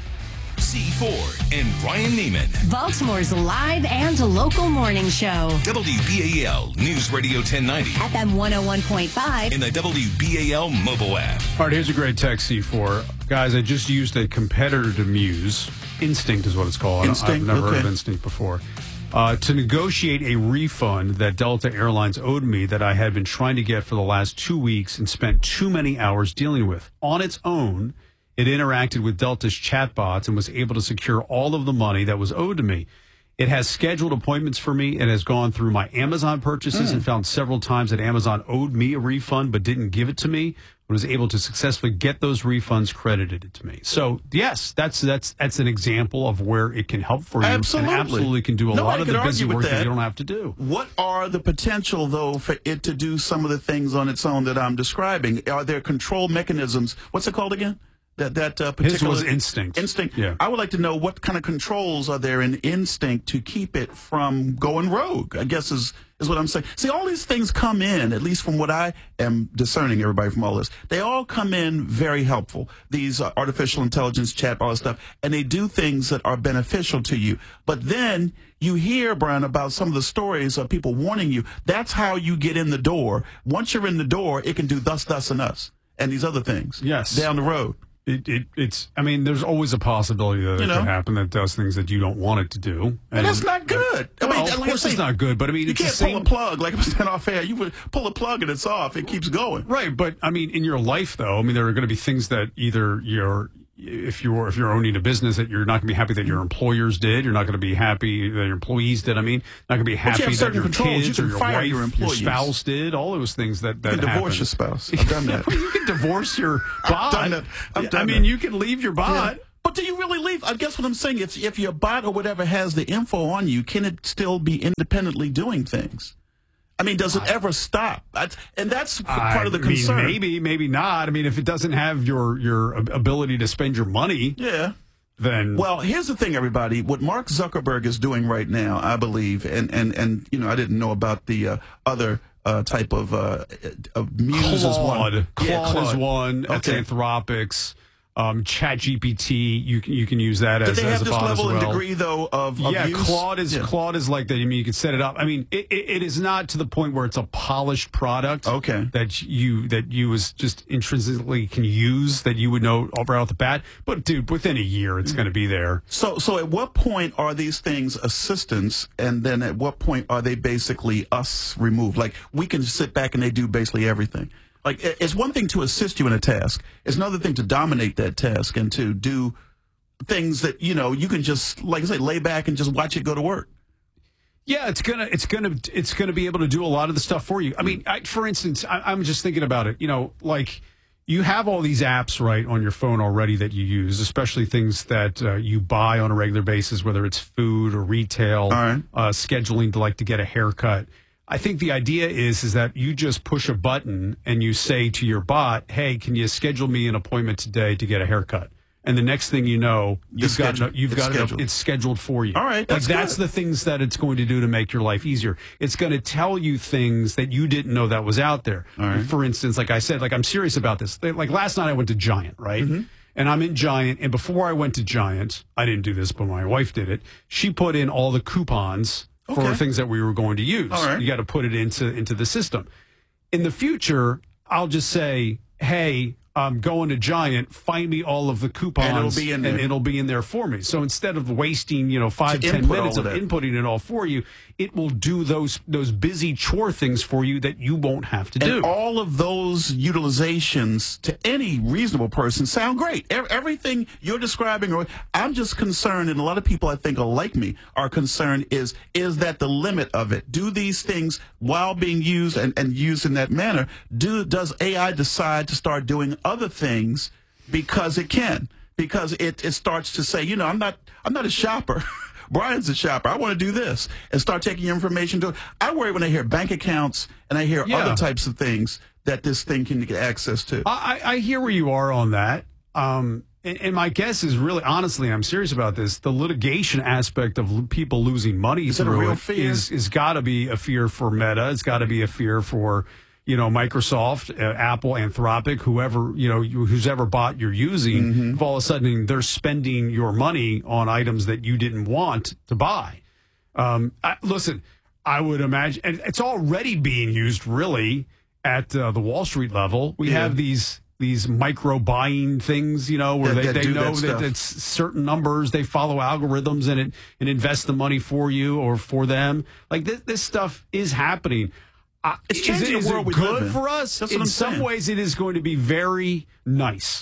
C four and Brian Neiman. Baltimore's live and local morning show. W B A L News Radio ten ninety. F M one oh one point five. In the W B A L mobile app. All right, here's a great text, C four. Guys, I just used a competitor to Muse. Instinct is what it's called. Instinct? I've never Okay. heard of Instinct before. Uh, to negotiate a refund that Delta Airlines owed me that I had been trying to get for the last two weeks and spent too many hours dealing with. On its own, it interacted with Delta's chatbots and was able to secure all of the money that was owed to me. It has scheduled appointments for me. It has gone through my Amazon purchases Mm. and found several times that Amazon owed me a refund but didn't give it to me. I was able to successfully get those refunds credited to me. So, yes, that's that's that's an example of where it can help for you. Absolutely. And absolutely can do a Nobody lot of could the busy argue with work that. that. you don't have to do. What are the potential, though, for it to do some of the things on its own that I'm describing? Are there control mechanisms? What's it called again? That that uh, particular His was Instinct. Instinct. Yeah. I would like to know what kind of controls are there in Instinct to keep it from going rogue, I guess is is what I'm saying. See, all these things come in, at least from what I am discerning, everybody, from all this, they all come in very helpful. These uh, artificial intelligence, chat, all that stuff, and they do things that are beneficial to you. But then you hear, Brian, about some of the stories of people warning you. That's how you get in the door. Once you're in the door, it can do thus, thus, and us, and these other things. Yes. Down the road. It, it it's I mean, there's always a possibility that You it know? could happen that does things that you don't want it to do. And that's not good. I Well, mean, of like I course say, it's not good, but I mean, you it's the can't same. pull a plug like I'm saying off air. You would pull a plug and it's off. It keeps going. Right, but I mean, in your life, though, I mean, there are going to be things that either you're, if you're if you're owning a business, that you're not going to be happy that your employers did. You're not going to be happy that your employees did. I mean, not going to be But you happy have that certain your controls. You kids can or your fire wife, your your employees. spouse did. All those things that that You can divorce happen. your spouse. I've done that. You can divorce your bot. I've done that. I've done I mean, that. you can leave your bot. Yeah. But do you really leave? I guess what I'm saying, if if your bot or whatever has the info on you, can it still be independently doing things? I mean, does it ever stop? That's, and that's part of the I mean, concern. maybe, maybe not. I mean, if it doesn't have your your ability to spend your money, yeah. Then Well, here's the thing, everybody. What Mark Zuckerberg is doing right now, I believe, and and and you know, I didn't know about the uh, other uh, type of uh, of Muse as one. Claude, Claude, Yeah, Claude is one. That's Okay. Anthropics. Um, Chat G P T, you can you can use that Did as, they as have a this bot level as well. and degree though of, of yeah, use? Claude is Yeah. Claude is like that. I mean, you can set it up. I mean, it, it, it is not to the point where it's a polished product. Okay. That you that you as just intrinsically can use that you would know right off the bat. But dude, within a year, it's going to be there. So, so at what point are these things assistants, and then at what point are they basically us removed? Like we can sit back and they do basically everything. Like it- it's one thing to assist you in a task; it's another thing to dominate that task and to do things that you know you can just, like I say, lay back and just watch it go to work. Yeah, it's gonna, it's gonna, it's gonna be able to do a lot of the stuff for you. I mean, I, for instance, I, I'm just thinking about it. You know, like you have all these apps right on your phone already that you use, especially things that uh, you buy on a regular basis, whether it's food or retail, uh, scheduling to like to get a haircut. I think the idea is is that you just push a button and you say to your bot, "Hey, can you schedule me an appointment today to get a haircut?" And the next thing you know, you've It's got scheduled. you've It's got it, scheduled. it's scheduled for you. All right, that's like that's good. the things that it's going to do to make your life easier. It's going to tell you things that you didn't know that was out there. For instance, like I said, like I'm serious about this. Like last night I went to Giant, right? Mm-hmm. And I'm in Giant, and before I went to Giant, I didn't do this, but my wife did it. She put in all the coupons for Okay. things that we were going to use. All right. You got to put it into into the system. In the future, I'll just say, "Hey, I'm going to Giant. Find me all of the coupons, And it'll be in and there. it'll be in there for me." So instead of wasting, you know, five To ten input minutes all of of that. inputting it all for you, it will do those those busy chore things for you that you won't have to do. And all of those utilizations to any reasonable person sound great. E- Everything you're describing, or I'm just concerned, and a lot of people I think are like me are concerned, is is that the limit of it? Do these things, while being used and, and used in that manner, do does A I decide to start doing other things because it can? Because it, it starts to say, you know, I'm not I'm not a shopper. Brian's a shopper. I want to do this and start taking your information. To I worry when I hear bank accounts and I hear Yeah. other types of things that this thing can get access to. I, I hear where you are on that. Um, and, and my guess is really, honestly, I'm serious about this. The litigation aspect of l- people losing money Is it a through real it fear? is is got to be a fear for Meta. It's got to be a fear for, you know, Microsoft, uh, Apple, Anthropic, whoever, you know, you- who's ever bot you're using. Mm-hmm. If all of a sudden they're spending your money on items that you didn't want to buy. Um, I, listen, I would imagine, and it's already being used really at uh, the Wall Street level. We Yeah. have these these micro buying things, you know, where That- they, that they do know that that, stuff. it's certain numbers, they follow algorithms and it and invest the money for you or for them. Like this, this stuff is happening. Uh, It's is changing it, the is world it we good live in. for us? That's what in I'm some saying. ways, it is going to be very nice.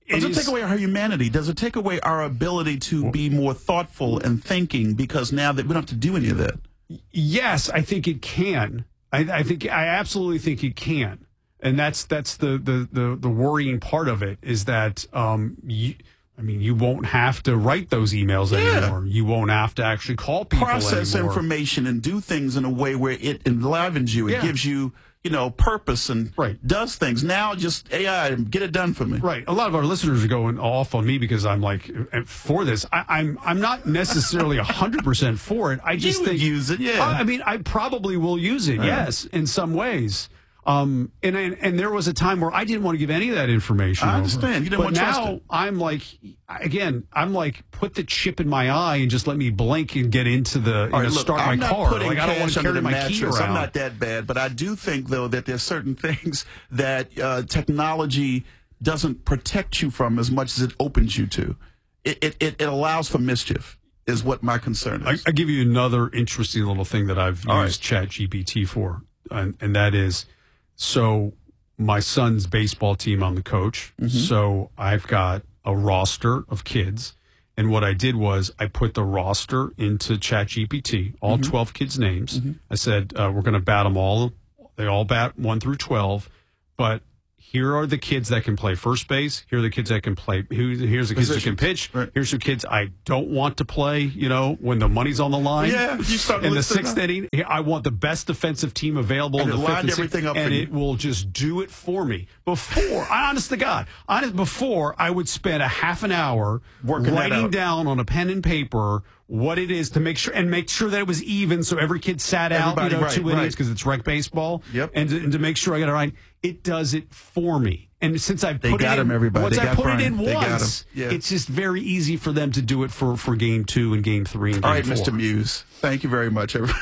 Does it, it take away our humanity? Does it take away our ability to be more thoughtful and thinking because now that we don't have to do any of that? Yes, I think it can. I, I think I absolutely think it can, and that's that's the the the, the worrying part of it is that um, you, I mean, you won't have to write those emails yeah. anymore. You won't have to actually call people process anymore. information and do things in a way where it enlivens you. It yeah. gives you. You know, purpose and right. does things. Now just A I, get it done for me. Right. A lot of our listeners are going off on me because I'm like, for this. I, I'm I'm not necessarily one hundred percent for it. I just you think. Would use it, yeah. I, I mean, I probably will use it, right. yes, in some ways. Um, and, and and there was a time where I didn't want to give any of that information. I over. understand. You didn't but want to trust now it. I'm like, again, I'm like, put the chip in my eye and just let me blink and get into the, you know, right, look, start I'm my not car. Putting Like I don't want to carry my mattress. key around. I'm not that bad, but I do think though that there's certain things that uh, technology doesn't protect you from as much as it opens you to. It it, it, it allows for mischief. Is what my concern is. I, I give you another interesting little thing that I've All used right. ChatGPT for, and, and that is. So my son's baseball team, I'm the coach. Mm-hmm. So I've got a roster of kids. And what I did was I put the roster into ChatGPT, all mm-hmm. twelve kids' names. Mm-hmm. I said, uh, we're going to bat them all. They all bat one through twelve. But here are the kids that can play first base. Here are the kids that can play. Who, here's the kids that can pitch. Right. Here's the kids I don't want to play, you know, when the money's on the line. Yeah, you start in the sixth inning, I want the best defensive team available and in the it fifth lined and everything sixth, up and for it you. will just do it for me. Before, honest to God, honest, before I would spend a half an hour Working writing down on a pen and paper what it is to make sure and make sure that it was even, so every kid sat out, Everybody, you know, right, two innings right. because it's rec baseball. Yep. And to, and to make sure I got it right, it does it for me. And since I've They put got it in, him, everybody. once They I got put Brian. it in They got once, him. Yeah. it's just very easy for them to do it for, for game two and game three and game All right, four. Mister Muse. Thank you very much, everybody.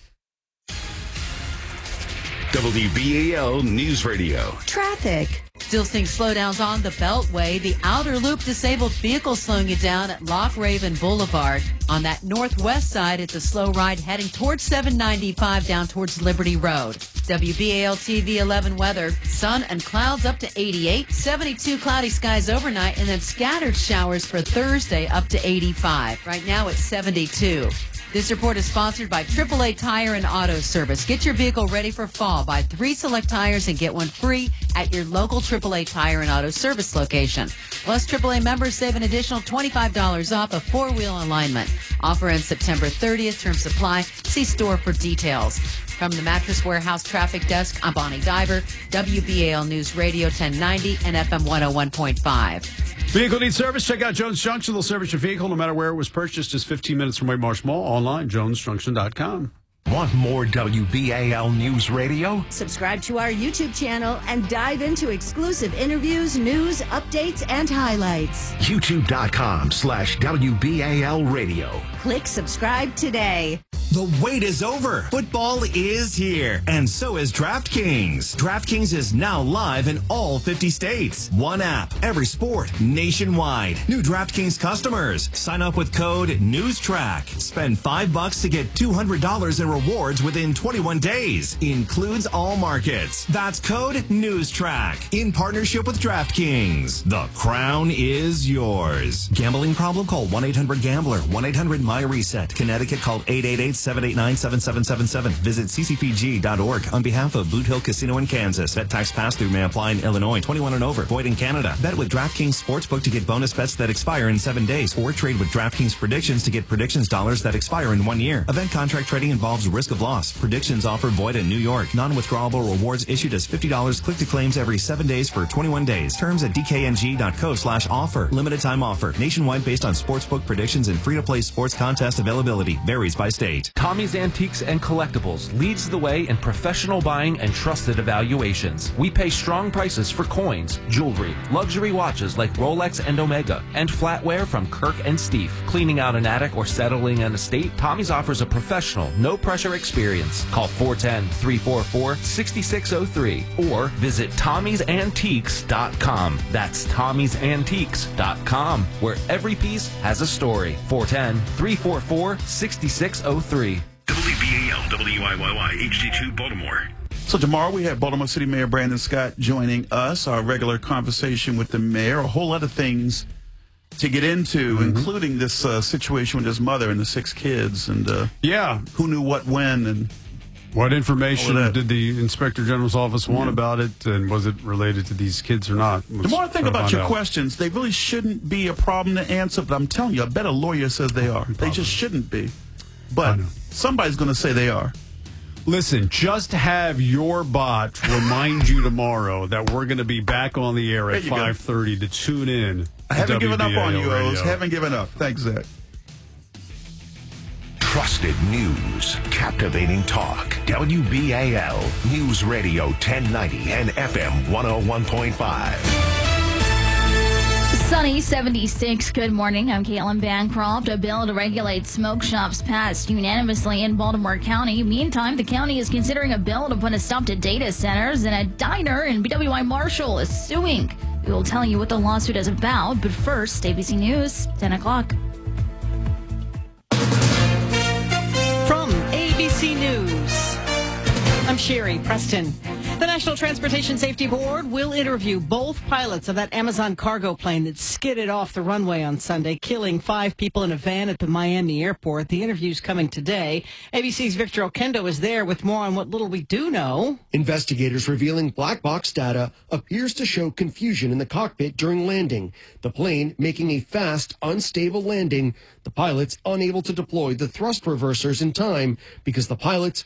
W B A L News Radio. Traffic. Still seeing slowdowns on the Beltway. The outer loop disabled vehicle slowing you down at Loch Raven Boulevard. On that northwest side, it's a slow ride heading towards seven ninety-five down towards Liberty Road. W B A L T V eleven weather. Sun and clouds up to eighty-eight, seventy-two cloudy skies overnight, and then scattered showers for Thursday up to eighty-five. Right now it's seventy-two. This report is sponsored by triple A Tire and Auto Service. Get your vehicle ready for fall. Buy three select tires and get one free at your local triple A Tire and Auto Service location. Plus, triple A members save an additional twenty-five dollars off a four-wheel alignment. Offer ends September thirtieth. Term supply. See store for details. From the Mattress Warehouse Traffic Desk, I'm Bonnie Diver, W B A L News Radio ten ninety and F M one oh one point five. Vehicle needs service? Check out Jones Junction. They'll service your vehicle no matter where it was purchased. Just fifteen minutes from White Marsh Mall. Online, jones junction dot com. Want more W B A L News Radio? Subscribe to our YouTube channel and dive into exclusive interviews, news, updates, and highlights. YouTube.com slash WBAL Radio. Click subscribe today. The wait is over. Football is here, and so is DraftKings. DraftKings is now live in all fifty states. One app, every sport, nationwide. New DraftKings customers. Sign up with code NEWSTRACK. Spend five bucks to get two hundred dollars in rewards within twenty-one days. Includes all markets. That's code NEWSTRACK. In partnership with DraftKings. The crown is yours. Gambling problem? Call one eight hundred gambler. one eight hundred my reset. Connecticut, call eight eight eight, seven eight nine, seven seven seven seven. Visit c c p g dot org on behalf of Boot Hill Casino in Kansas. Bet tax pass-through may apply in Illinois. twenty-one and over. Void in Canada. Bet with DraftKings Sportsbook to get bonus bets that expire in seven days. Or trade with DraftKings Predictions to get predictions dollars that expire in one year. Event contract trading involves risk of loss. Predictions offer void in New York. Non-withdrawable rewards issued as fifty dollars click to claims every seven days for twenty-one days. Terms at d k n g dot co slash offer. Limited time offer. Nationwide based on sportsbook predictions and free-to-play sports contest availability. Varies by state. Tommy's Antiques and Collectibles leads the way in professional buying and trusted evaluations. We pay strong prices for coins, jewelry, luxury watches like Rolex and Omega, and flatware from Kirk and Steve. Cleaning out an attic or settling an estate, Tommy's offers a professional, no-pressure experience. Call four one zero, three four four, six six zero three or visit tommys antiques dot com. That's tommys antiques dot com, where every piece has a story. four one zero, three four four, six six zero three. W B A L W I Y Y H D two Baltimore. So tomorrow we have Baltimore City Mayor Brandon Scott joining us, our regular conversation with the mayor, a whole lot of things to get into, mm-hmm. including this uh, situation with his mother and the six kids, and uh, yeah, who knew what when, and what information did the Inspector General's office want yeah. about it, and was it related to these kids or not? Let's the more I think about your out. questions, they really shouldn't be a problem to answer, but I'm telling you, I bet a lawyer says they are. They just shouldn't be. But somebody's going to say they are. Listen, just have your bot remind you tomorrow that we're going to be back on the air at five thirty to tune in. I haven't given up on you, Radio. O's. Haven't given up. Thanks, Zach. Trusted news, captivating talk. W B A L News Radio ten ninety and F M one oh one point five. Sunny, seventy-six. Good morning. I'm Caitlin Bancroft. A bill to regulate smoke shops passed unanimously in Baltimore County. Meantime, the county is considering a bill to put a stop to data centers, and a diner in B W I Marshall is suing. We will tell you what the lawsuit is about, but first, A B C News, ten o'clock. From A B C News, I'm Sherry Preston. The National Transportation Safety Board will interview both pilots of that Amazon cargo plane that skidded off the runway on Sunday, killing five people in a van at the Miami airport. The interview's coming today. A B C's Victor Okendo is there with more on what little we do know. Investigators revealing black box data appears to show confusion in the cockpit during landing. The plane making a fast, unstable landing. The pilots unable to deploy the thrust reversers in time because the pilots